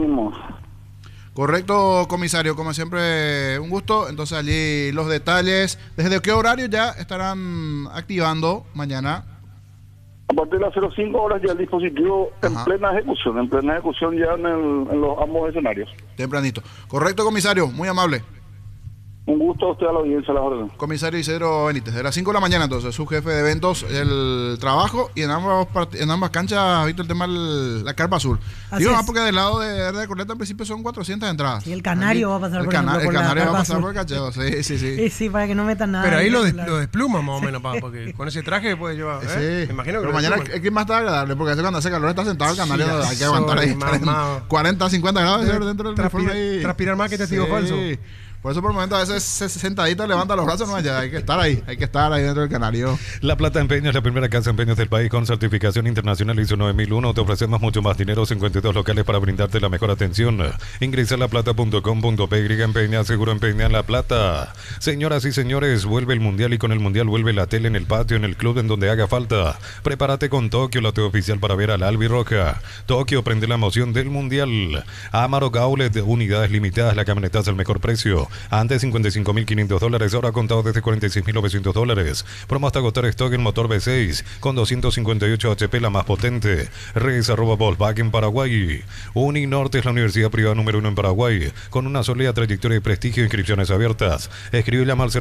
Correcto, comisario, como siempre, un gusto. Entonces allí los detalles, ¿desde qué horario ya estarán activando mañana? A partir de las 05 horas ya el dispositivo en plena ejecución ya en los ambos escenarios. Tempranito. Correcto, comisario, muy amable. Un gusto a usted, a la audiencia, a las órdenes. Comisario Isidro Benítez, de las 5 de la mañana entonces, su jefe de eventos, el trabajo, y en ambas canchas ha visto el tema de la carpa azul. Digo más porque del lado de Recoleta en principio son 400 entradas. Y el Canario va a pasar por el cacheo, sí. Sí, para que no metan nada. Pero ahí lo despluma más o menos, porque con ese traje puede llevar. Sí. Me imagino que pero mañana es que más está agradable, porque cuando hace calor está sentado el Canario, hay que aguantar ahí 40, 50 grados dentro del uniforme ahí. Transpirar más que testigo falso. Por eso por el momento a veces sentadito levanta los brazos, no, ya hay que estar ahí dentro del Canario. La Plata Empeño es la primera casa de empeños del país con certificación internacional ISO 9001. Te ofrecemos mucho más dinero, 52 locales para brindarte la mejor atención. Ingresa a laplata.com.py, empeña, seguro empeña en La Plata. Señoras y señores, vuelve el Mundial y con el Mundial vuelve la tele en el patio, en el club, en donde haga falta. Prepárate con Tokio, la TV oficial para ver al Albirroja. Tokio, prende la emoción del Mundial. Amarok Outlet, unidades limitadas, la camioneta al mejor precio. Antes $55.500, ahora contado desde $46.900. Promo hasta agotar stock en motor V6 con 258 HP, la más potente. Volkswagen Paraguay. Uninorte es la universidad privada número 1 en Paraguay, con una sólida trayectoria de prestigio e inscripciones abiertas. Escribe al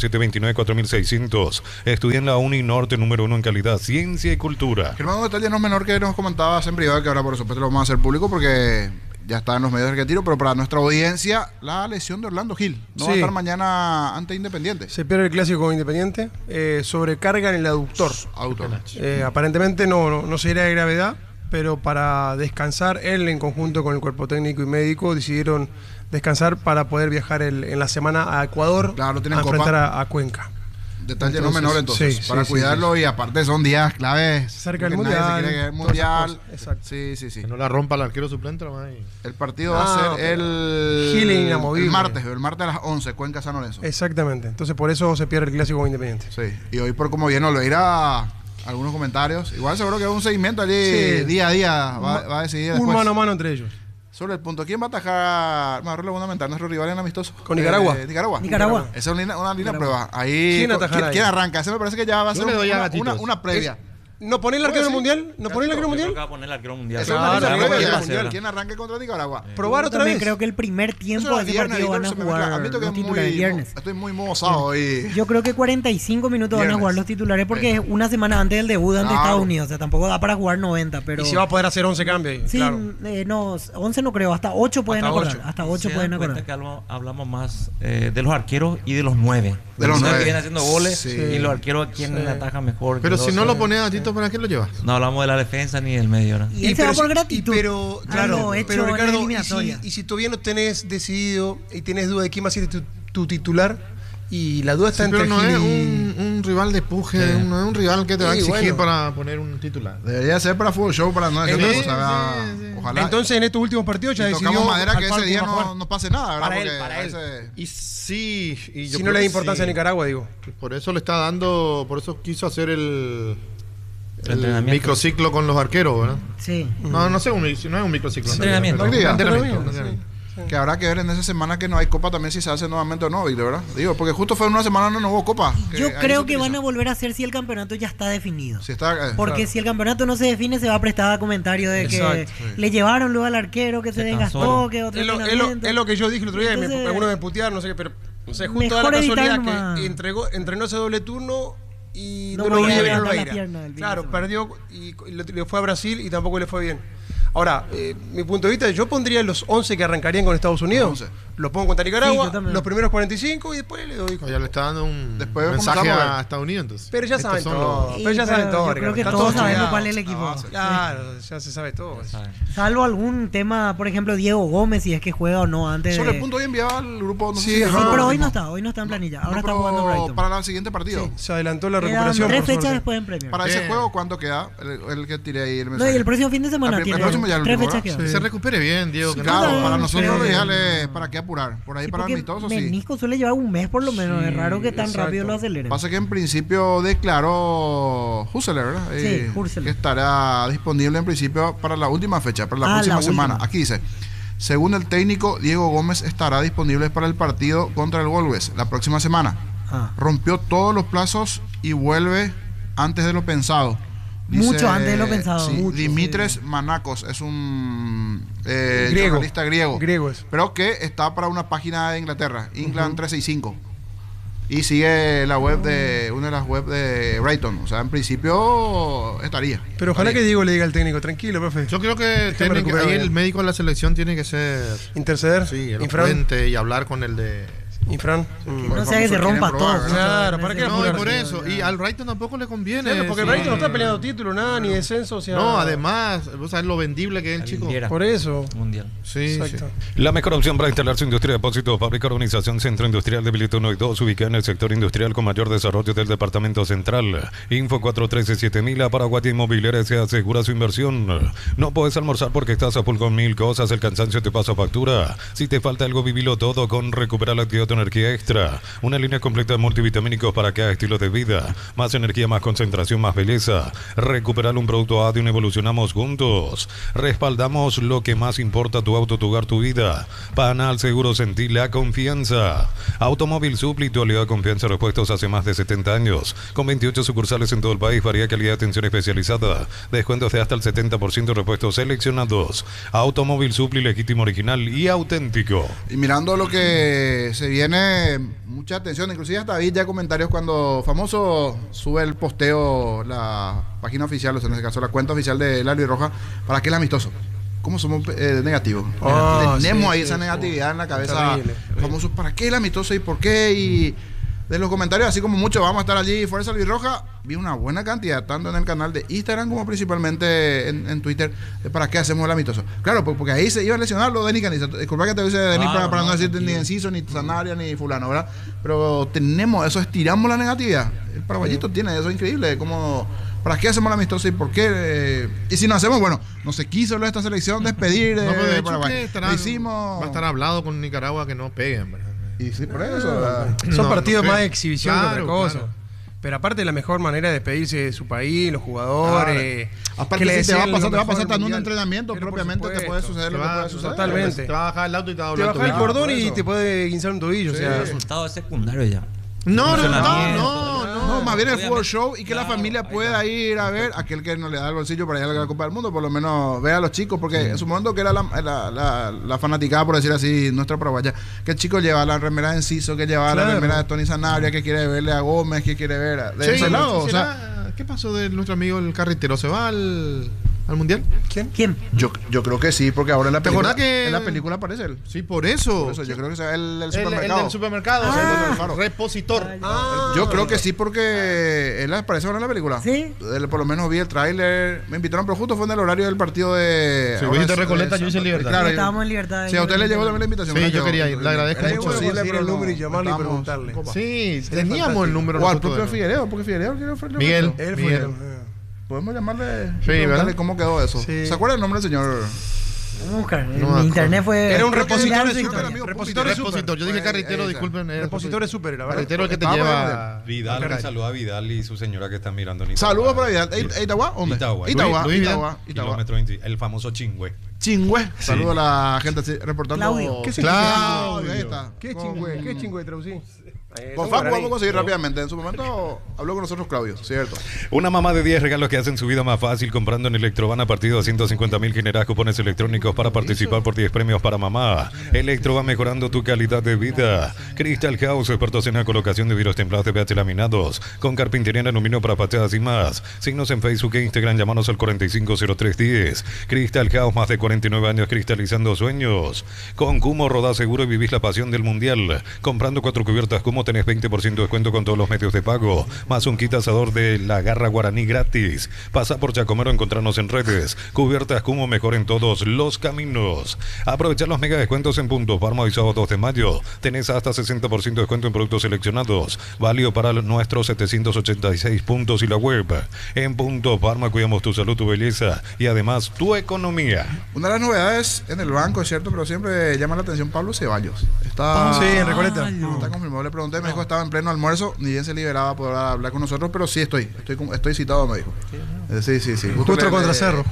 021-729-4600. Estudia en la Uninorte número 1 en calidad, ciencia y cultura. Germán, un detalle no menor que nos comentabas en privado, que ahora por supuesto lo vamos a hacer público porque ya está en los medios de retiro, pero para nuestra audiencia, la lesión de Orlando Gil. No va a estar mañana ante Independiente. Se pierde el clásico con Independiente. Sobrecarga en el aductor. Aparentemente no sería de gravedad, pero para descansar, él en conjunto con el cuerpo técnico y médico decidieron descansar para poder viajar en la semana a Ecuador a enfrentar a Cuenca. Detalle no menor entonces, para cuidarlo y aparte son días claves. Cerca del Mundial. Exacto. Sí. Que no la rompa el arquero suplente. El partido va a ser el martes a las 11, Cuenca San Lorenzo. Exactamente, entonces por eso se pierde el clásico con Independiente. Sí, y hoy por como viene Olveira, algunos comentarios. Igual seguro que es un seguimiento allí día a día, va a decidir después. Un mano a mano entre ellos. Sobre el punto, ¿quién va a atajar? Mejor le voy a aumentar nuestro rival en amistoso. Con Nicaragua. Nicaragua. Esa es una línea prueba. Ahí, ¿Quién arranca? Ese me parece que ya va a ser una previa. ¿No poner el arquero mundial? ¿No poner el arquero mundial? Va a poner el arquero mundial. ¿Quién arranca contra Nicaragua? Probar otra vez. Creo que el primer tiempo de ese partido van a jugar los titulares viernes. Estoy muy mozado hoy. Yo creo que 45 minutos van a jugar los titulares porque es una semana antes del debut ante Estados Unidos. O sea, tampoco da para jugar 90, pero... Y si va a poder hacer 11 cambios. Sí, no, 11 no creo. Hasta 8 pueden acordar. Hasta 8 pueden acordar. Que hablamos más de los arqueros y de los 9. De los 9 que vienen haciendo goles y los arqueros quién ataja mejor. Pero si no lo pones a Tito, ¿para qué lo llevas? No hablamos de la defensa ni del medio, ¿no? Y él se va por gratitud. Pero Ricardo, y si todavía no tenés decidido y tenés duda de quién va a ser tu titular, y la duda está entre pero no Gil es un rival de puje, no es un rival que te va a exigir para poner un titular. Debería ser para Fútbol Show, para no hacer otra cosa. Ojalá. Entonces en estos últimos partidos ya decidió tocamos madera que ese día no pase nada, ¿verdad? Para él. Y sí, y yo si no le da importancia a Nicaragua, digo. Por eso le está dando, por eso quiso hacer el microciclo con los arqueros, ¿verdad? Sí. No es un microciclo. Entrenamiento. Que habrá que ver en esa semana que no hay copa también si se hace nuevamente o no, ¿verdad? Digo, porque justo fue en una semana no hubo copa. Yo creo que van a volver a hacer si el campeonato ya está definido. Porque si el campeonato no se define se va a prestar a comentarios de que le llevaron luego al arquero, que se desgastó, que otro es lo que yo dije el otro día. Entonces, algunos me putearon, no sé qué, pero no sé, justo da la casualidad que entrenó ese doble turno y no lo veía bien. Claro, perdió y le fue a Brasil y tampoco le fue bien. Ahora, mi punto de vista, yo pondría los 11 que arrancarían con Estados Unidos. Los pongo contra Nicaragua, los primeros 45 y después le doy. Ya le está dando un mensaje a Estados Unidos entonces. Pero ya saben todo. Pero ya saben todo. Yo creo que todos sabemos cuál es el equipo. Claro, ya se sabe todo. Salvo algún tema, por ejemplo, Diego Gómez, si es que juega o no antes. Sobre el punto hoy enviaba al grupo. Sí, pero hoy no está en planilla. Ahora está jugando Brighton. Para el siguiente partido. Se adelantó la recuperación. 3 fechas después en Premier. Para ese juego, ¿cuánto queda? El que tiré ahí el mensaje. No, y el próximo fin de semana tiene 3 fechas quedan. Se recupere bien, Diego. Claro, para nosotros para qué apurar. Por ahí para amistosos, sí. Menisco suele llevar un mes por lo menos. Es raro que tan rápido lo aceleren. Pasa que en principio declaró Husseler, ¿verdad? Sí, Husseler. Que estará disponible en principio para la última fecha, para la próxima semana. Aquí dice: según el técnico, Diego Gómez estará disponible para el partido contra el Wolves la próxima semana. Rompió todos los plazos y vuelve antes de lo pensado. Dice, mucho antes de lo pensado. Sí, Dimitres Manakos es un jornalista griego pero que está para una página de Inglaterra, England 365, y sigue la web de una de las webs de Brighton. O sea, en principio estaría. Pero ojalá que Diego le diga al técnico, tranquilo, profe. Yo creo que ahí el médico de la selección tiene que ser interceder, el fuente y hablar con el de Infran. No sea que se rompa todo. Claro, ¿para qué apurar? Por eso. Y al Brighton tampoco le conviene. Claro, porque el Brighton no está peleando título, nada, ni descenso. O sea, no, además, vos sabés lo vendible que es el chico. Por eso. Mundial. Sí, exacto. La mejor opción para instalar su industria de depósito, fábrica, organización, centro industrial de Bilito 1 y 2, ubicada en el sector industrial con mayor desarrollo del departamento central. Info 413-7000, Paraguay Inmobiliaria se asegura su inversión. No puedes almorzar porque estás a full con 1000 cosas, el cansancio te pasa factura. Si te falta algo, vivilo todo con Recuperar la Actividad Completo Energía Extra, una línea completa de multivitamínicos para cada estilo de vida. Más energía, más concentración, más belleza. Recuperar un producto Adium, evolucionamos juntos. Respaldamos lo que más importa, tu auto, tu hogar, tu vida. Panal Seguro, sentí la confianza. Automóvil Supli, tu aliado de confianza, repuestos hace más de 70 años. Con 28 sucursales en todo el país, variedad, calidad, atención especializada. Descuentos de hasta el 70% de repuestos seleccionados. Automóvil Supli, legítimo, original y auténtico. Y mirando lo que se viene, mucha atención, inclusive hasta vi ya comentarios cuando Famoso sube el posteo, la página oficial, o sea, en este caso la cuenta oficial de la Roja, ¿para qué el amistoso? ¿Cómo somos negativos? Tenemos ahí esa negatividad en la cabeza. Famosos, ¿para qué el amistoso y por qué? Y de los comentarios, así como muchos vamos a estar allí, Fuerza Albirroja, vi una buena cantidad, tanto en el canal de Instagram como principalmente en Twitter, de para qué hacemos el amistoso. Claro, porque ahí se iba a lesionar los Denis Caniza. Disculpa que te dice Denis para no decirte ni Enciso, ni Sanabria, ni fulano, ¿verdad? Pero tenemos eso, estiramos la negatividad. El paraguayito tiene eso, increíble, como... ¿Para qué hacemos el amistoso y por qué? Y si no hacemos, bueno, no se quiso esta selección despedir de Paraguay. Va a estar hablado con Nicaragua que no peguen, ¿verdad? Y sí, por eso. Son partidos más de exhibición que otra cosa. Claro. Pero aparte, la mejor manera de despedirse de su país, los jugadores. Aparte, si te va a pasar en un entrenamiento, propiamente te puede suceder lo que puede suceder. Totalmente. Te va a bajar el auto y te va a doblar el tobillo. Te baja el cordón y te puede guinzar un tobillo. Sí. O sea, el resultado es secundario ya. No, más bien el fútbol show y que la familia pueda ir a ver, aquel que no le da el bolsillo para ir a la Copa del Mundo, por lo menos vea a los chicos, porque en su momento que era la fanaticada, por decir así, nuestra paraguaya, que el chico lleva la remera de Enciso, que lleva la remera de Tony Sanabria, que quiere verle a Gómez, que quiere ver de ese lado. O sea, ¿qué pasó de nuestro amigo el carretero? ¿Se va al mundial? ¿Quién? Yo creo que sí, porque ahora en la película, que en la película aparece él. Sí, por eso yo creo que se va el supermercado. El del supermercado, repositor. Yo creo que sí, porque él aparece ahora en la película. Sí. Por lo menos vi el tráiler. Me invitaron, pero justo fue en el horario del partido de... Si vos te Recoleta, yo hice Libertad. Claro, estábamos en Libertad. Sí, a usted le llegó también la invitación. Sí, yo quería ir. Le agradezco mucho. Es posible el número y llamarle y preguntarle. Sí, teníamos el número. O al propio Figueiredo, porque Figueiredo Miguel. Podemos llamarle, sí, preguntarle cómo quedó eso. Sí. ¿Se acuerda el nombre del señor? En internet fue... Era un repositor de súper. Yo dije carretero, disculpen. Repositor de súper, la verdad. Carretero el que te lleva... Vidal, saluda a Vidal y su señora que están mirando. Saludos para Vidal. ¿Itagua? ¿Dónde? Itagua. Kilómetro 20, el famoso Chingüe. Chingüe. Saludos a la gente reportando. Claudio. ¿Qué Claudio, ahí está. ¿Qué Chingüe? ¿Qué Chingüe traducí? Con Facu vamos a conseguir rápidamente. En su momento habló con nosotros Claudio, cierto. Una mamá de 10 regalos que hacen su vida más fácil comprando en Electroban. A partir de 250.000 generas cupones electrónicos para participar por 10 premios para mamá. Electroban, mejorando tu calidad de vida. Crystal House, expertos en la colocación de vidrios templados de PH laminados, con carpintería en aluminio para fachadas y más. Signos en Facebook e Instagram, llamanos al 450310. Crystal House, más de 49 años cristalizando sueños. Con Cumo, rodá seguro y vivís la pasión del mundial. Comprando 4 cubiertas Cumo tenés 20% de descuento con todos los medios de pago, más un kit asador de la garra guaraní gratis. Pasa por Chacomero, encontrarnos en redes. Cubiertas Cumo, mejor en todos los caminos. Aprovechar los mega descuentos en Punto Parma hoy sábado 2 de mayo. Tenés hasta 60% de descuento en productos seleccionados, válido para nuestros 786 puntos y la web. En Punto Parma cuidamos tu salud, tu belleza y además tu economía. Una de las novedades en el banco, es cierto, pero siempre llama la atención Pablo Ceballos. Está en Recoleta. Está confirmado, le pregunté, me dijo que estaba en pleno almuerzo, ni bien se liberaba a poder hablar con nosotros, pero sí estoy citado, me dijo. Sí. Justo contra Cerro.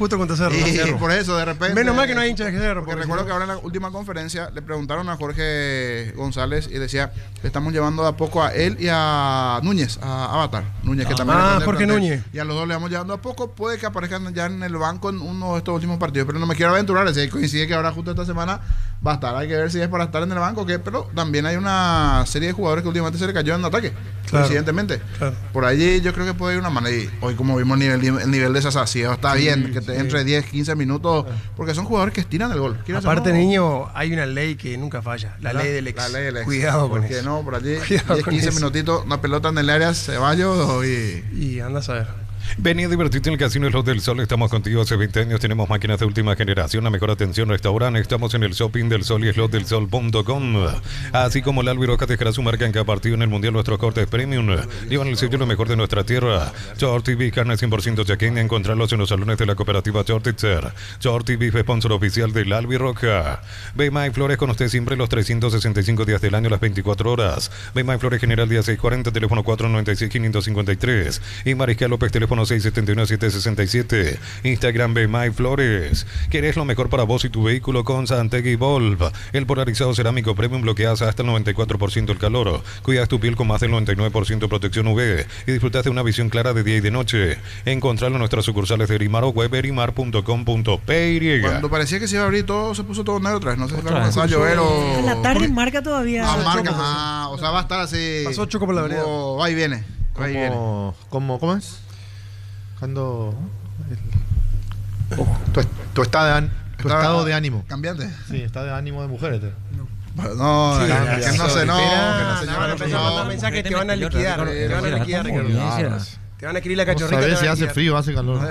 Y por eso, de repente... Menos mal que no hay hinchas de Cerro. Porque recuerdo que ahora en la última conferencia le preguntaron a Jorge González y decía, le estamos llevando de a poco a él y a Núñez, a Avatar. Núñez, que también... Jorge Núñez. Y a los dos le vamos llevando a poco, puede que aparezcan ya en el banco en uno de estos últimos partidos, pero no me quiero aventurar, si coincide que ahora justo esta semana va a estar, hay que ver si es para estar en el banco o qué, pero también hay una serie de jugadores que últimamente se le cayó en ataque, coincidentemente. Claro. Por allí yo creo que puede ir una mano. Y hoy, como vimos, el nivel de Sasasio está bien, que te entre 10, 15 minutos, porque son jugadores que estiran el gol. Aparte, niño, hay una ley que nunca falla, la ley del ex. Cuidado con eso. No, por allí, 10, 15 minutitos, una pelota en el área, Ceballos y andas a ver. Vení a divertirte en el Casino Slot del Sol. Estamos contigo hace 20 años. Tenemos máquinas de última generación, la mejor atención, restaurante. Estamos en el shopping del Sol y slotdelsol.com. Así como el Albiroca dejará su marca en cada partido en el Mundial. Nuestros cortes premium llevan el sello lo mejor de nuestra tierra. Short Beef, carne 100% chaqueña. Encontrarlos en los salones de la cooperativa Shortitzer. Short Beef, sponsor oficial del Albiroca. Beimai Flores con usted siempre los 365 días del año, las 24 horas. Beimai Flores General día 640, teléfono 496-553. Y Mariscal López, teléfono 671-767. Instagram Beimai Flores. ¿Querés lo mejor para vos y tu vehículo? Con Santegui Volv. El polarizado cerámico premium bloqueas hasta el 94% el calor. Cuidas tu piel con más del 99% protección UV. Y disfrutas de una visión clara de día y de noche. Encontralo en nuestras sucursales de Erimar o web erimar.com.py. Cuando parecía que se iba a abrir todo, se puso todo negro otra vez. No sé si va a comenzar a llover o... En la tarde marca todavía. Marca, o sea, va a estar así... Pasó 8 como la vereda. Va y viene. ¿Cómo es? Cuando... Tu estado de ánimo. ¿Cambiante? Sí, estado de ánimo de mujeres. No, sí, que no se pensás que te van a liquidar. Te van a liquidar, Ricardo. Te van a escribir la cachorrita. Sabes si hace frío, hace calor.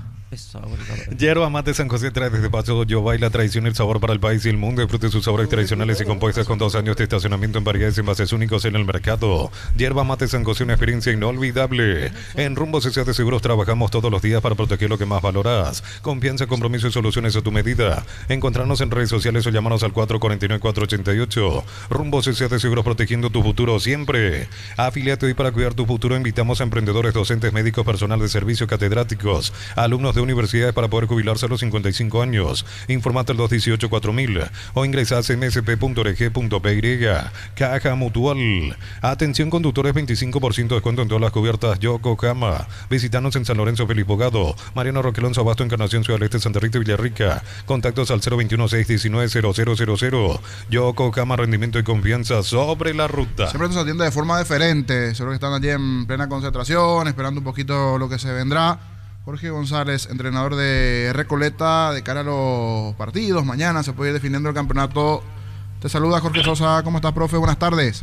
Yerba Mate San José trae desde Paso Yobay la tradición y el sabor para el país y el mundo. Disfrute sus sabores tradicionales y compuestas con 2 años de estacionamiento en variedades y envases únicos en el mercado. Yerba Mate San José, una experiencia inolvidable. En Rumbo CCA de Seguros trabajamos todos los días para proteger lo que más valoras. Confianza, compromiso y soluciones a tu medida. Encontrarnos en redes sociales o llamarnos al 449-488. Rumbo CCA de Seguros, protegiendo tu futuro siempre. Afiliate hoy para cuidar tu futuro. Invitamos a emprendedores, docentes, médicos, personal de servicio, catedráticos, alumnos de universidades para poder jubilarse a los 55 años. Informate al 218-4000 o ingresa a cmsp.org.py. Caja Mutual. Atención conductores, 25% de descuento en todas las cubiertas Yokohama. Visítanos en San Lorenzo, Felipe Bogado, Mariano Roquelonzo, Abasto, Encarnación, Ciudad del Este, Santa Rita y Villarrica. Contactos al 021-619-0000. Yokohama, rendimiento y confianza sobre la ruta. Siempre nos atiende de forma diferente. Seguro que están allí en plena concentración, esperando un poquito lo que se vendrá. Jorge González, entrenador de Recoleta, de cara a los partidos. Mañana se puede ir definiendo el campeonato. Te saluda Jorge Sosa. ¿Cómo estás, profe? Buenas tardes.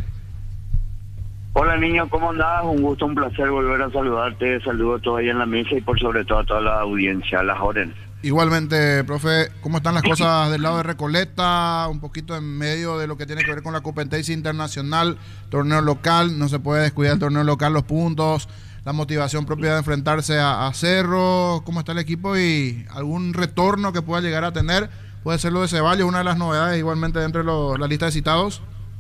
Hola, niño. ¿Cómo andás? Un gusto, un placer volver a saludarte. Saludo todavía en la mesa y por sobre todo a toda la audiencia, a las órdenes. Igualmente, profe. ¿Cómo están las cosas del lado de Recoleta? Un poquito en medio de lo que tiene que ver con la competencia internacional, torneo local. No se puede descuidar el torneo local, los puntos, la motivación propia de enfrentarse a Cerro. ¿Cómo está el equipo y algún retorno que pueda llegar a tener? Puede ser lo de Ceballos, una de las novedades igualmente dentro de la lista de citados.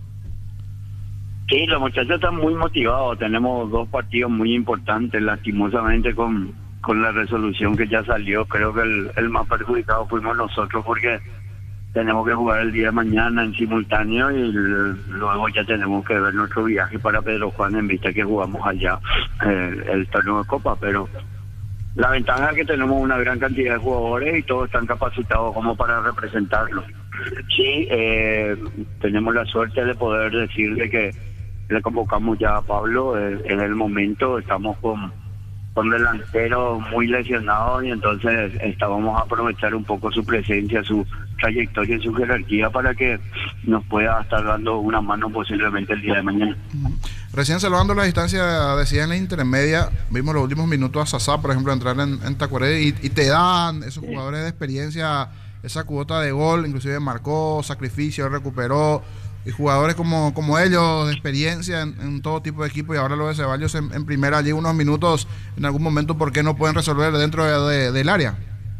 Sí, los muchachos están muy motivados. Tenemos 2 partidos muy importantes, lastimosamente con la resolución que ya salió. Creo que el más perjudicado fuimos nosotros porque tenemos que jugar el día de mañana en simultáneo y luego ya tenemos que ver nuestro viaje para Pedro Juan en vista que jugamos allá el torneo de Copa. Pero la ventaja es que tenemos una gran cantidad de jugadores y todos están capacitados como para representarlo. Sí, tenemos la suerte de poder decirle que le convocamos ya a Pablo en el momento. Estamos con delanteros muy lesionados y entonces vamos a aprovechar un poco su presencia, su trayectoria y su jerarquía para que nos pueda estar dando una mano posiblemente el día de mañana. Recién salvando la distancia, decía en la intermedia, vimos los últimos minutos a Sasá, por ejemplo, entrar en Tacuaré y te dan esos jugadores de experiencia esa cuota de gol, inclusive marcó, sacrificio, recuperó, y jugadores como ellos, de experiencia en todo tipo de equipo, y ahora lo de Ceballos en primera allí unos minutos, en algún momento, ¿por qué no pueden resolver dentro del área?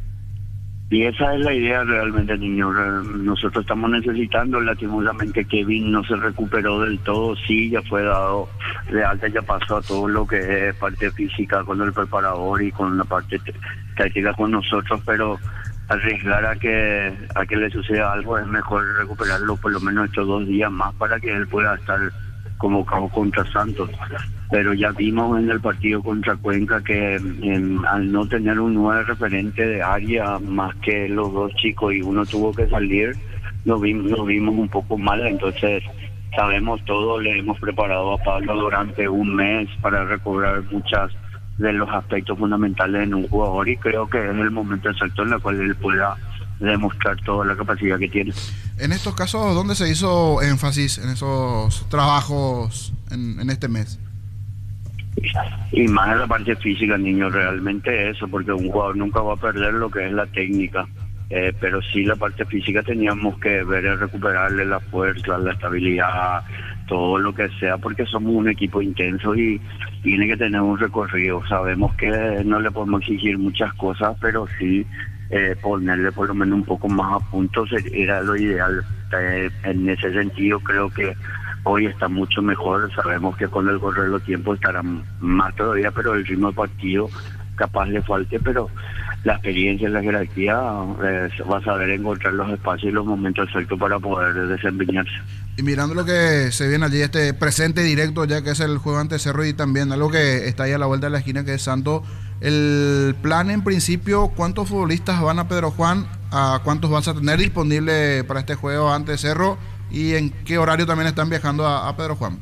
Y esa es la idea realmente, niño. Nosotros estamos necesitando, lastimosamente Kevin no se recuperó del todo, sí, ya fue dado de alta, ya pasó a todo lo que es parte física con el preparador y con la parte táctica con nosotros, pero arriesgar a que le suceda algo es mejor recuperarlo por lo menos estos 2 días más para que él pueda estar convocado contra Santos. Pero ya vimos en el partido contra Cuenca que al no tener un 9 referente de área más que los 2 chicos y uno tuvo que salir, lo vimos un poco mal. Entonces sabemos todo, le hemos preparado a Pablo durante un mes para recobrar muchas de los aspectos fundamentales en un jugador y creo que es el momento exacto en el cual él pueda demostrar toda la capacidad que tiene. En estos casos, ¿dónde se hizo énfasis en esos trabajos en este mes? Y más en la parte física, niño, realmente eso, porque un jugador nunca va a perder lo que es la técnica. Pero sí la parte física teníamos que ver en recuperarle la fuerza, la estabilidad, todo lo que sea, porque somos un equipo intenso y tiene que tener un recorrido. Sabemos que no le podemos exigir muchas cosas, pero sí ponerle por lo menos un poco más a punto era lo ideal. En ese sentido creo que hoy está mucho mejor. Sabemos que con el correr los tiempos estará más todavía, pero el ritmo de partido capaz le falte, pero la experiencia y la jerarquía va a saber encontrar los espacios y los momentos exactos para poder desempeñarse. Y mirando lo que se viene allí, este presente directo, ya que es el juego ante Cerro, y también algo que está ahí a la vuelta de la esquina, que es Santos, el plan en principio, ¿cuántos futbolistas van a Pedro Juan? ¿A cuántos vas a tener disponible para este juego ante Cerro? ¿Y en qué horario también están viajando a Pedro Juan?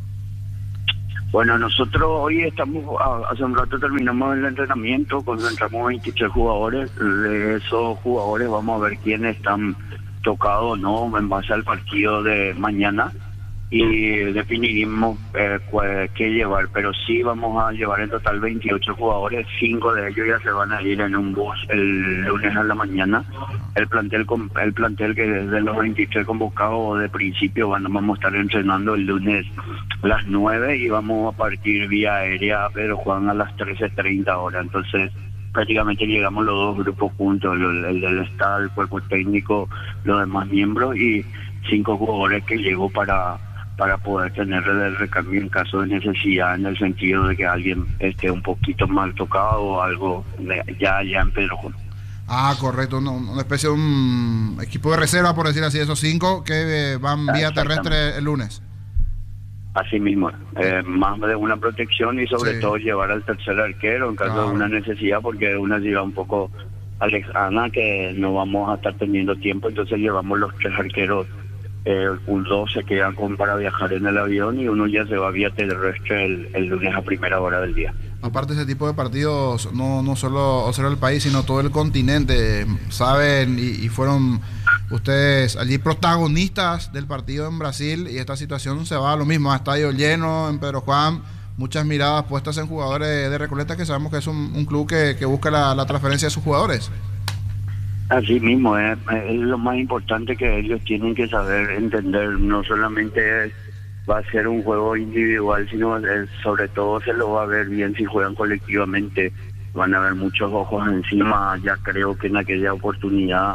Bueno, nosotros hoy estamos, hace un rato terminamos el entrenamiento, concentramos 23 jugadores. De esos jugadores vamos a ver quiénes están tocados o no en base al partido de mañana y definiremos qué llevar, pero sí vamos a llevar en total 28 jugadores, 5 de ellos ya se van a ir en un bus el lunes a la mañana. El plantel que desde los 23 convocados de principio vamos a estar entrenando el lunes a las 9 y vamos a partir vía aérea a Pedro Juan a las 13:30 horas. Entonces prácticamente llegamos los dos grupos juntos, el del staff, el cuerpo técnico, los demás miembros y 5 jugadores que llegó para poder tener el recambio en caso de necesidad, en el sentido de que alguien esté un poquito mal tocado o algo ya en Pedro Juan. Ah, correcto, una especie de un equipo de reserva, por decir así, esos 5 que van vía terrestre el lunes. Así mismo, más de una protección y sobre todo llevar al tercer arquero en caso de una necesidad, porque una lleva un poco Alexana, que no vamos a estar teniendo tiempo, entonces llevamos los 3 arqueros. Un 2 se quedan para viajar en el avión y uno ya se va vía terrestre el lunes a primera hora del día. Aparte, ese tipo de partidos no solo observa el país, sino todo el continente. Saben y fueron ustedes allí protagonistas del partido en Brasil, y esta situación se va a lo mismo, a estadio lleno en Pedro Juan, muchas miradas puestas en jugadores de Recoleta, que sabemos que es un club que busca la transferencia de sus jugadores. Así mismo, es lo más importante que ellos tienen que saber entender. No solamente va a ser un juego individual, sino sobre todo se lo va a ver bien si juegan colectivamente. Van a haber muchos ojos encima. Ya creo que en aquella oportunidad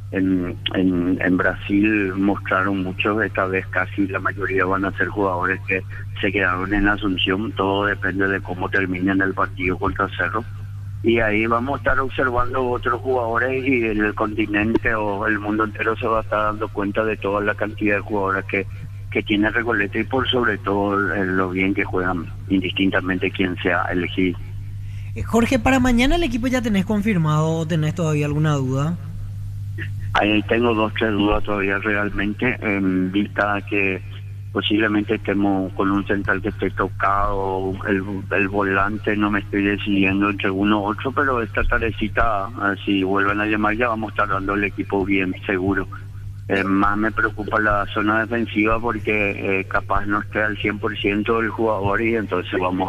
en Brasil mostraron mucho. Esta vez casi la mayoría van a ser jugadores que se quedaron en Asunción. Todo depende de cómo terminen el partido contra Cerro. Y ahí vamos a estar observando otros jugadores y el continente o el mundo entero se va a estar dando cuenta de toda la cantidad de jugadores que tiene Recoleta y por sobre todo lo bien que juegan, indistintamente quién sea elegido. Jorge, para mañana el equipo ya tenés confirmado o tenés todavía alguna duda? Ahí tengo 2-3 dudas todavía realmente, en vista que posiblemente estemos con un central que esté tocado, el volante no me estoy decidiendo entre uno u otro, pero esta tardecita, si vuelven a llamar, ya vamos a estar dando el equipo bien seguro. Más me preocupa la zona defensiva porque capaz no esté al 100% el jugador y entonces vamos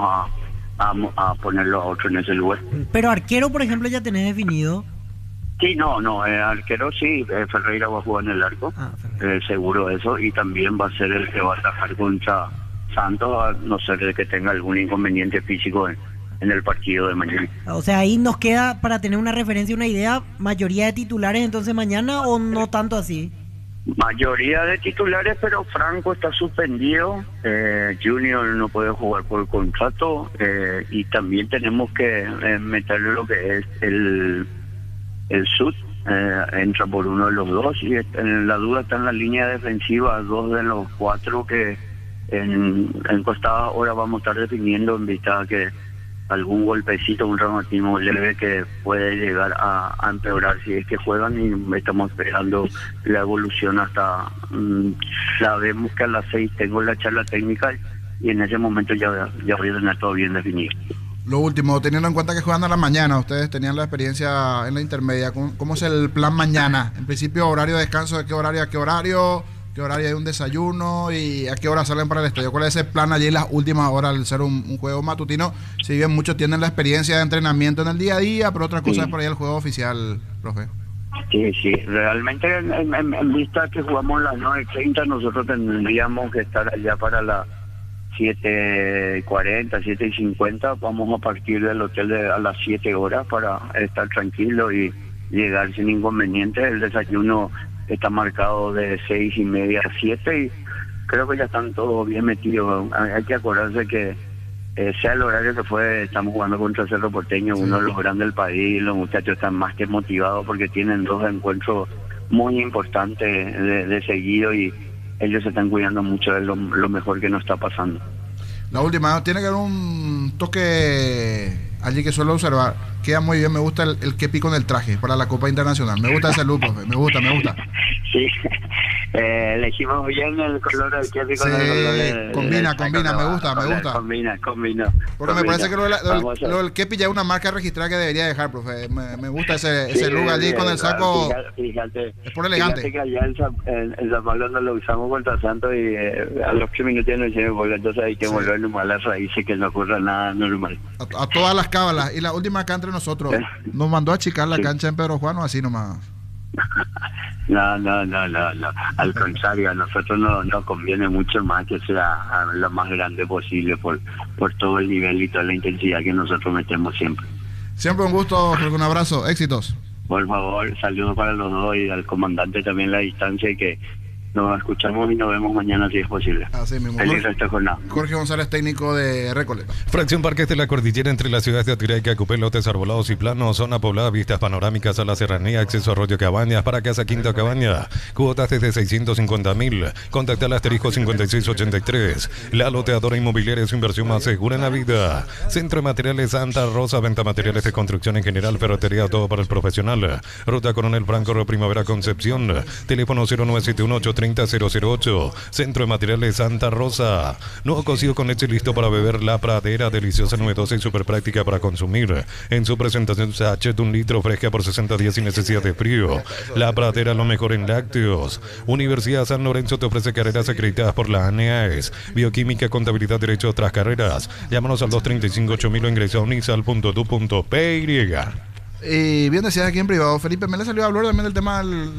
a ponerlo a otro en ese lugar. Pero arquero, por ejemplo, ya tenés definido. Sí, arquero sí, Ferreira va a jugar en el arco, seguro eso, y también va a ser el que va a atajar contra Santos, a no ser de que tenga algún inconveniente físico en el partido de mañana. O sea, ahí nos queda, para tener una referencia, una idea, mayoría de titulares entonces mañana, o no tanto así. Mayoría de titulares, pero Franco está suspendido, Junior no puede jugar por contrato, y también tenemos que meterle lo que es el Sud, entra por uno de los dos, y la duda está en la línea defensiva, 2 de los 4 que en Costa ahora vamos a estar definiendo en vista a que algún golpecito, un reumatismo leve que puede llegar a empeorar si es que juegan, y estamos esperando la evolución hasta sabemos que a las 6 tengo la charla técnica y en ese momento ya voy a tener todo bien definido. Lo último, teniendo en cuenta que juegan a la mañana, ustedes tenían la experiencia en la intermedia, ¿cómo es el plan mañana? En principio, horario de descanso, ¿de qué horario a qué horario? qué horario hay un desayuno y a qué hora salen para el estadio. ¿Cuál es ese plan allí en las últimas horas al ser un juego matutino? Si bien muchos tienen la experiencia de entrenamiento en el día a día, pero otra cosa es por ahí el juego oficial, profe. Sí, realmente en vista que jugamos las 9:30, nosotros tendríamos que estar allá para las 7:40, 7:50. Vamos a partir del hotel a las 7 horas para estar tranquilos y llegar sin inconvenientes. El desayuno está marcado de 6:30 a 7 y creo que ya están todos bien metidos. Hay que acordarse que sea el horario que fue, estamos jugando contra Cerro Porteño, uno de los grandes del país. Los muchachos están más que motivados porque tienen 2 encuentros muy importantes de seguido y ellos se están cuidando mucho de lo mejor que nos está pasando. La última, tiene que haber un toque allí que suelo observar. Queda muy bien, me gusta el kepi con el traje para la Copa Internacional. Me gusta ese look, profe, me gusta. Sí, elegimos bien el color del kepi con el color combina, me gusta. Combina. Porque me parece que lo del kepi ya es una marca registrada que debería dejar, profe. Me gusta ese look allí con el saco. Fíjate, es por elegante. Fíjate que allá en San Pablo no lo usamos contra Santos y a los 8 minutos no hicieron gol, entonces hay que volver normal a las raíces, que no ocurra nada normal. A todas las cábalas. Y la última acá entre nosotros, nos mandó a achicar la cancha en Pedro Juan o así nomás. No. Al contrario, a nosotros nos conviene mucho más que sea lo más grande posible por todo el nivel y toda la intensidad que nosotros metemos siempre. Siempre un gusto, un abrazo, éxitos. Por favor, saludos para los dos y al comandante también la distancia y que nos escuchamos y nos vemos mañana si es posible. Así mismo. Feliz resto de jornada. Jorge González, técnico de Recoleta. Fracción Parques de la Cordillera entre las ciudades de Atiraica, Cupé, lotes arbolados y planos, zona poblada, vistas panorámicas a la serranía, acceso a Arroyo Cabañas, para Casa Quinta Cabaña, cuotas desde 650.000. Contacta al asterisco 5683. La loteadora inmobiliaria es su inversión más segura en la vida. Centro de Materiales Santa Rosa, venta materiales de construcción en general, ferretería, todo para el profesional. Ruta Coronel Franco, Primavera Concepción. Teléfono 0971 830-008. Centro de Materiales Santa Rosa. Nuevo cocido con leche listo para beber. La Pradera, deliciosa, novedosa y súper práctica para consumir. En su presentación sachet 1 litro, fresca por 60 días sin necesidad de frío. La Pradera, lo mejor en lácteos. Universidad San Lorenzo te ofrece carreras acreditadas por la ANEAES. Bioquímica, contabilidad, derecho, otras carreras. Llámanos al 235-8000 o ingresa a unisal.tu.py. Y bien decías aquí en privado, Felipe me le salió a hablar también del tema de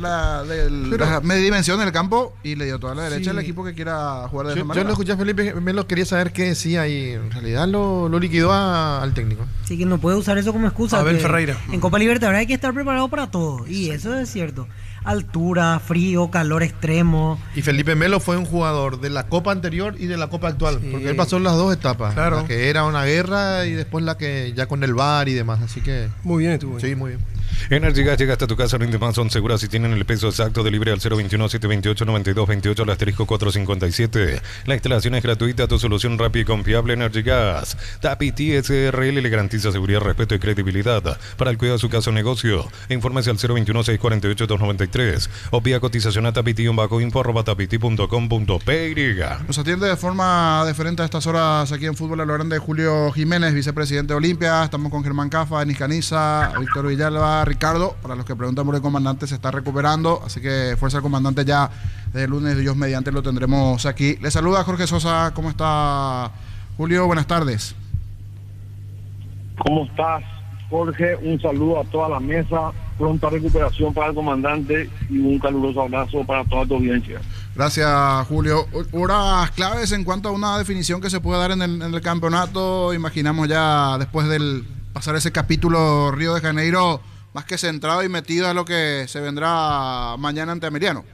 la media dimensión del campo y le dio toda la derecha al equipo que quiera jugar de esa manera. Yo lo escuché a Felipe, me lo quería saber qué decía y en realidad lo liquidó al técnico. Sí, que no puede usar eso como excusa. Abel Ferreira. En Copa Libertadores hay que estar preparado para todo y eso es cierto. Altura, frío, calor extremo. Y Felipe Melo fue un jugador de la Copa anterior y de la Copa actual, porque él pasó en las dos etapas. Claro. La que era una guerra y después la que ya con el VAR y demás, así que... Muy bien estuvo. Sí, muy bien. Energy Gas llega hasta tu casa, rinde más, son seguras y tienen el peso exacto. De libre al 021-728-9228 al asterisco 457. La instalación es gratuita, tu solución rápida y confiable. Energy Gas. Tapiti SRL le garantiza seguridad, respeto y credibilidad para el cuidado de su casa o negocio. Infórmese al 021-648-293 o vía cotización a tapiti-info@tapiti.com.py. Nos atiende de forma diferente a estas horas aquí en Fútbol a lo Grande Julio Jiménez, vicepresidente de Olimpia. Estamos con Germán Cafa, Denis Caniza, Víctor Villalba, Ricardo. Para los que preguntan por el comandante, se está recuperando, así que fuerza al comandante ya desde el lunes, Dios mediante, lo tendremos aquí. Le saluda Jorge Sosa. ¿Cómo está, Julio? Buenas tardes. ¿Cómo estás, Jorge? Un saludo a toda la mesa, pronta recuperación para el comandante y un caluroso abrazo para toda tu audiencia. Gracias, Julio. Horas claves en cuanto a una definición que se puede dar en el campeonato. Imaginamos ya después del pasar ese capítulo Río de Janeiro, más que centrado y metido a lo que se vendrá mañana ante Emiliano.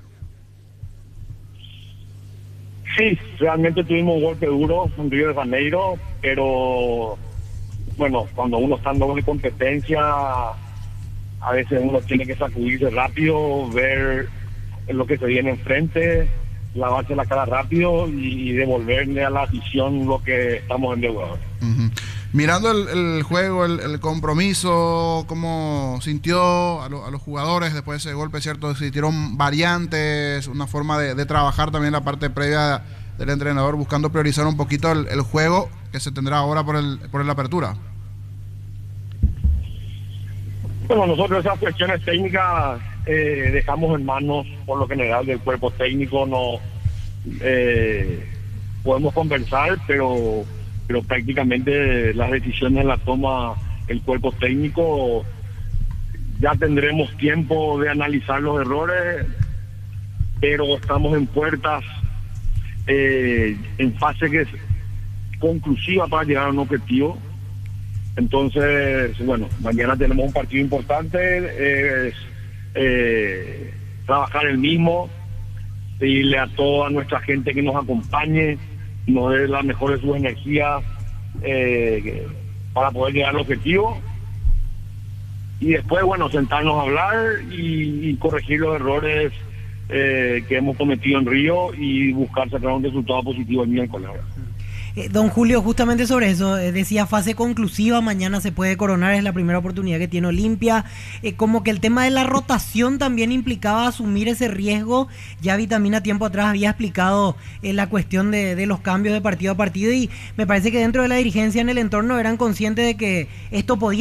Sí, realmente tuvimos un golpe duro en Río de Janeiro, pero bueno, cuando uno está en doble competencia, a veces uno tiene que sacudirse rápido, ver lo que se viene enfrente, lavarse la cara rápido y devolverle a la afición lo que estamos endeudados. Mirando el juego, el compromiso, ¿cómo sintió a los jugadores después de ese golpe, cierto? ¿Sintieron variantes, una forma de trabajar también la parte previa del entrenador, buscando priorizar un poquito el juego que se tendrá ahora por la apertura? Bueno, nosotros esas cuestiones técnicas dejamos en manos, por lo general, del cuerpo técnico. No podemos conversar, pero prácticamente las decisiones las toma el cuerpo técnico. Ya tendremos tiempo de analizar los errores, pero estamos en puertas, en fase que es conclusiva para llegar a un objetivo. Entonces, bueno, mañana tenemos un partido importante, trabajar el mismo, pedirle a toda nuestra gente que nos acompañe, nos dé la mejor de sus energías para poder llegar al objetivo. Y después, bueno, sentarnos a hablar y corregir los errores que hemos cometido en Río y buscar sacar un resultado positivo el miércoles. Don Julio, justamente sobre eso, decía fase conclusiva, mañana se puede coronar, es la primera oportunidad que tiene Olimpia. Como que el tema de la rotación también implicaba asumir ese riesgo. Ya Vitamina tiempo atrás había explicado la cuestión de los cambios de partido a partido, y me parece que dentro de la dirigencia en el entorno eran conscientes de que esto podía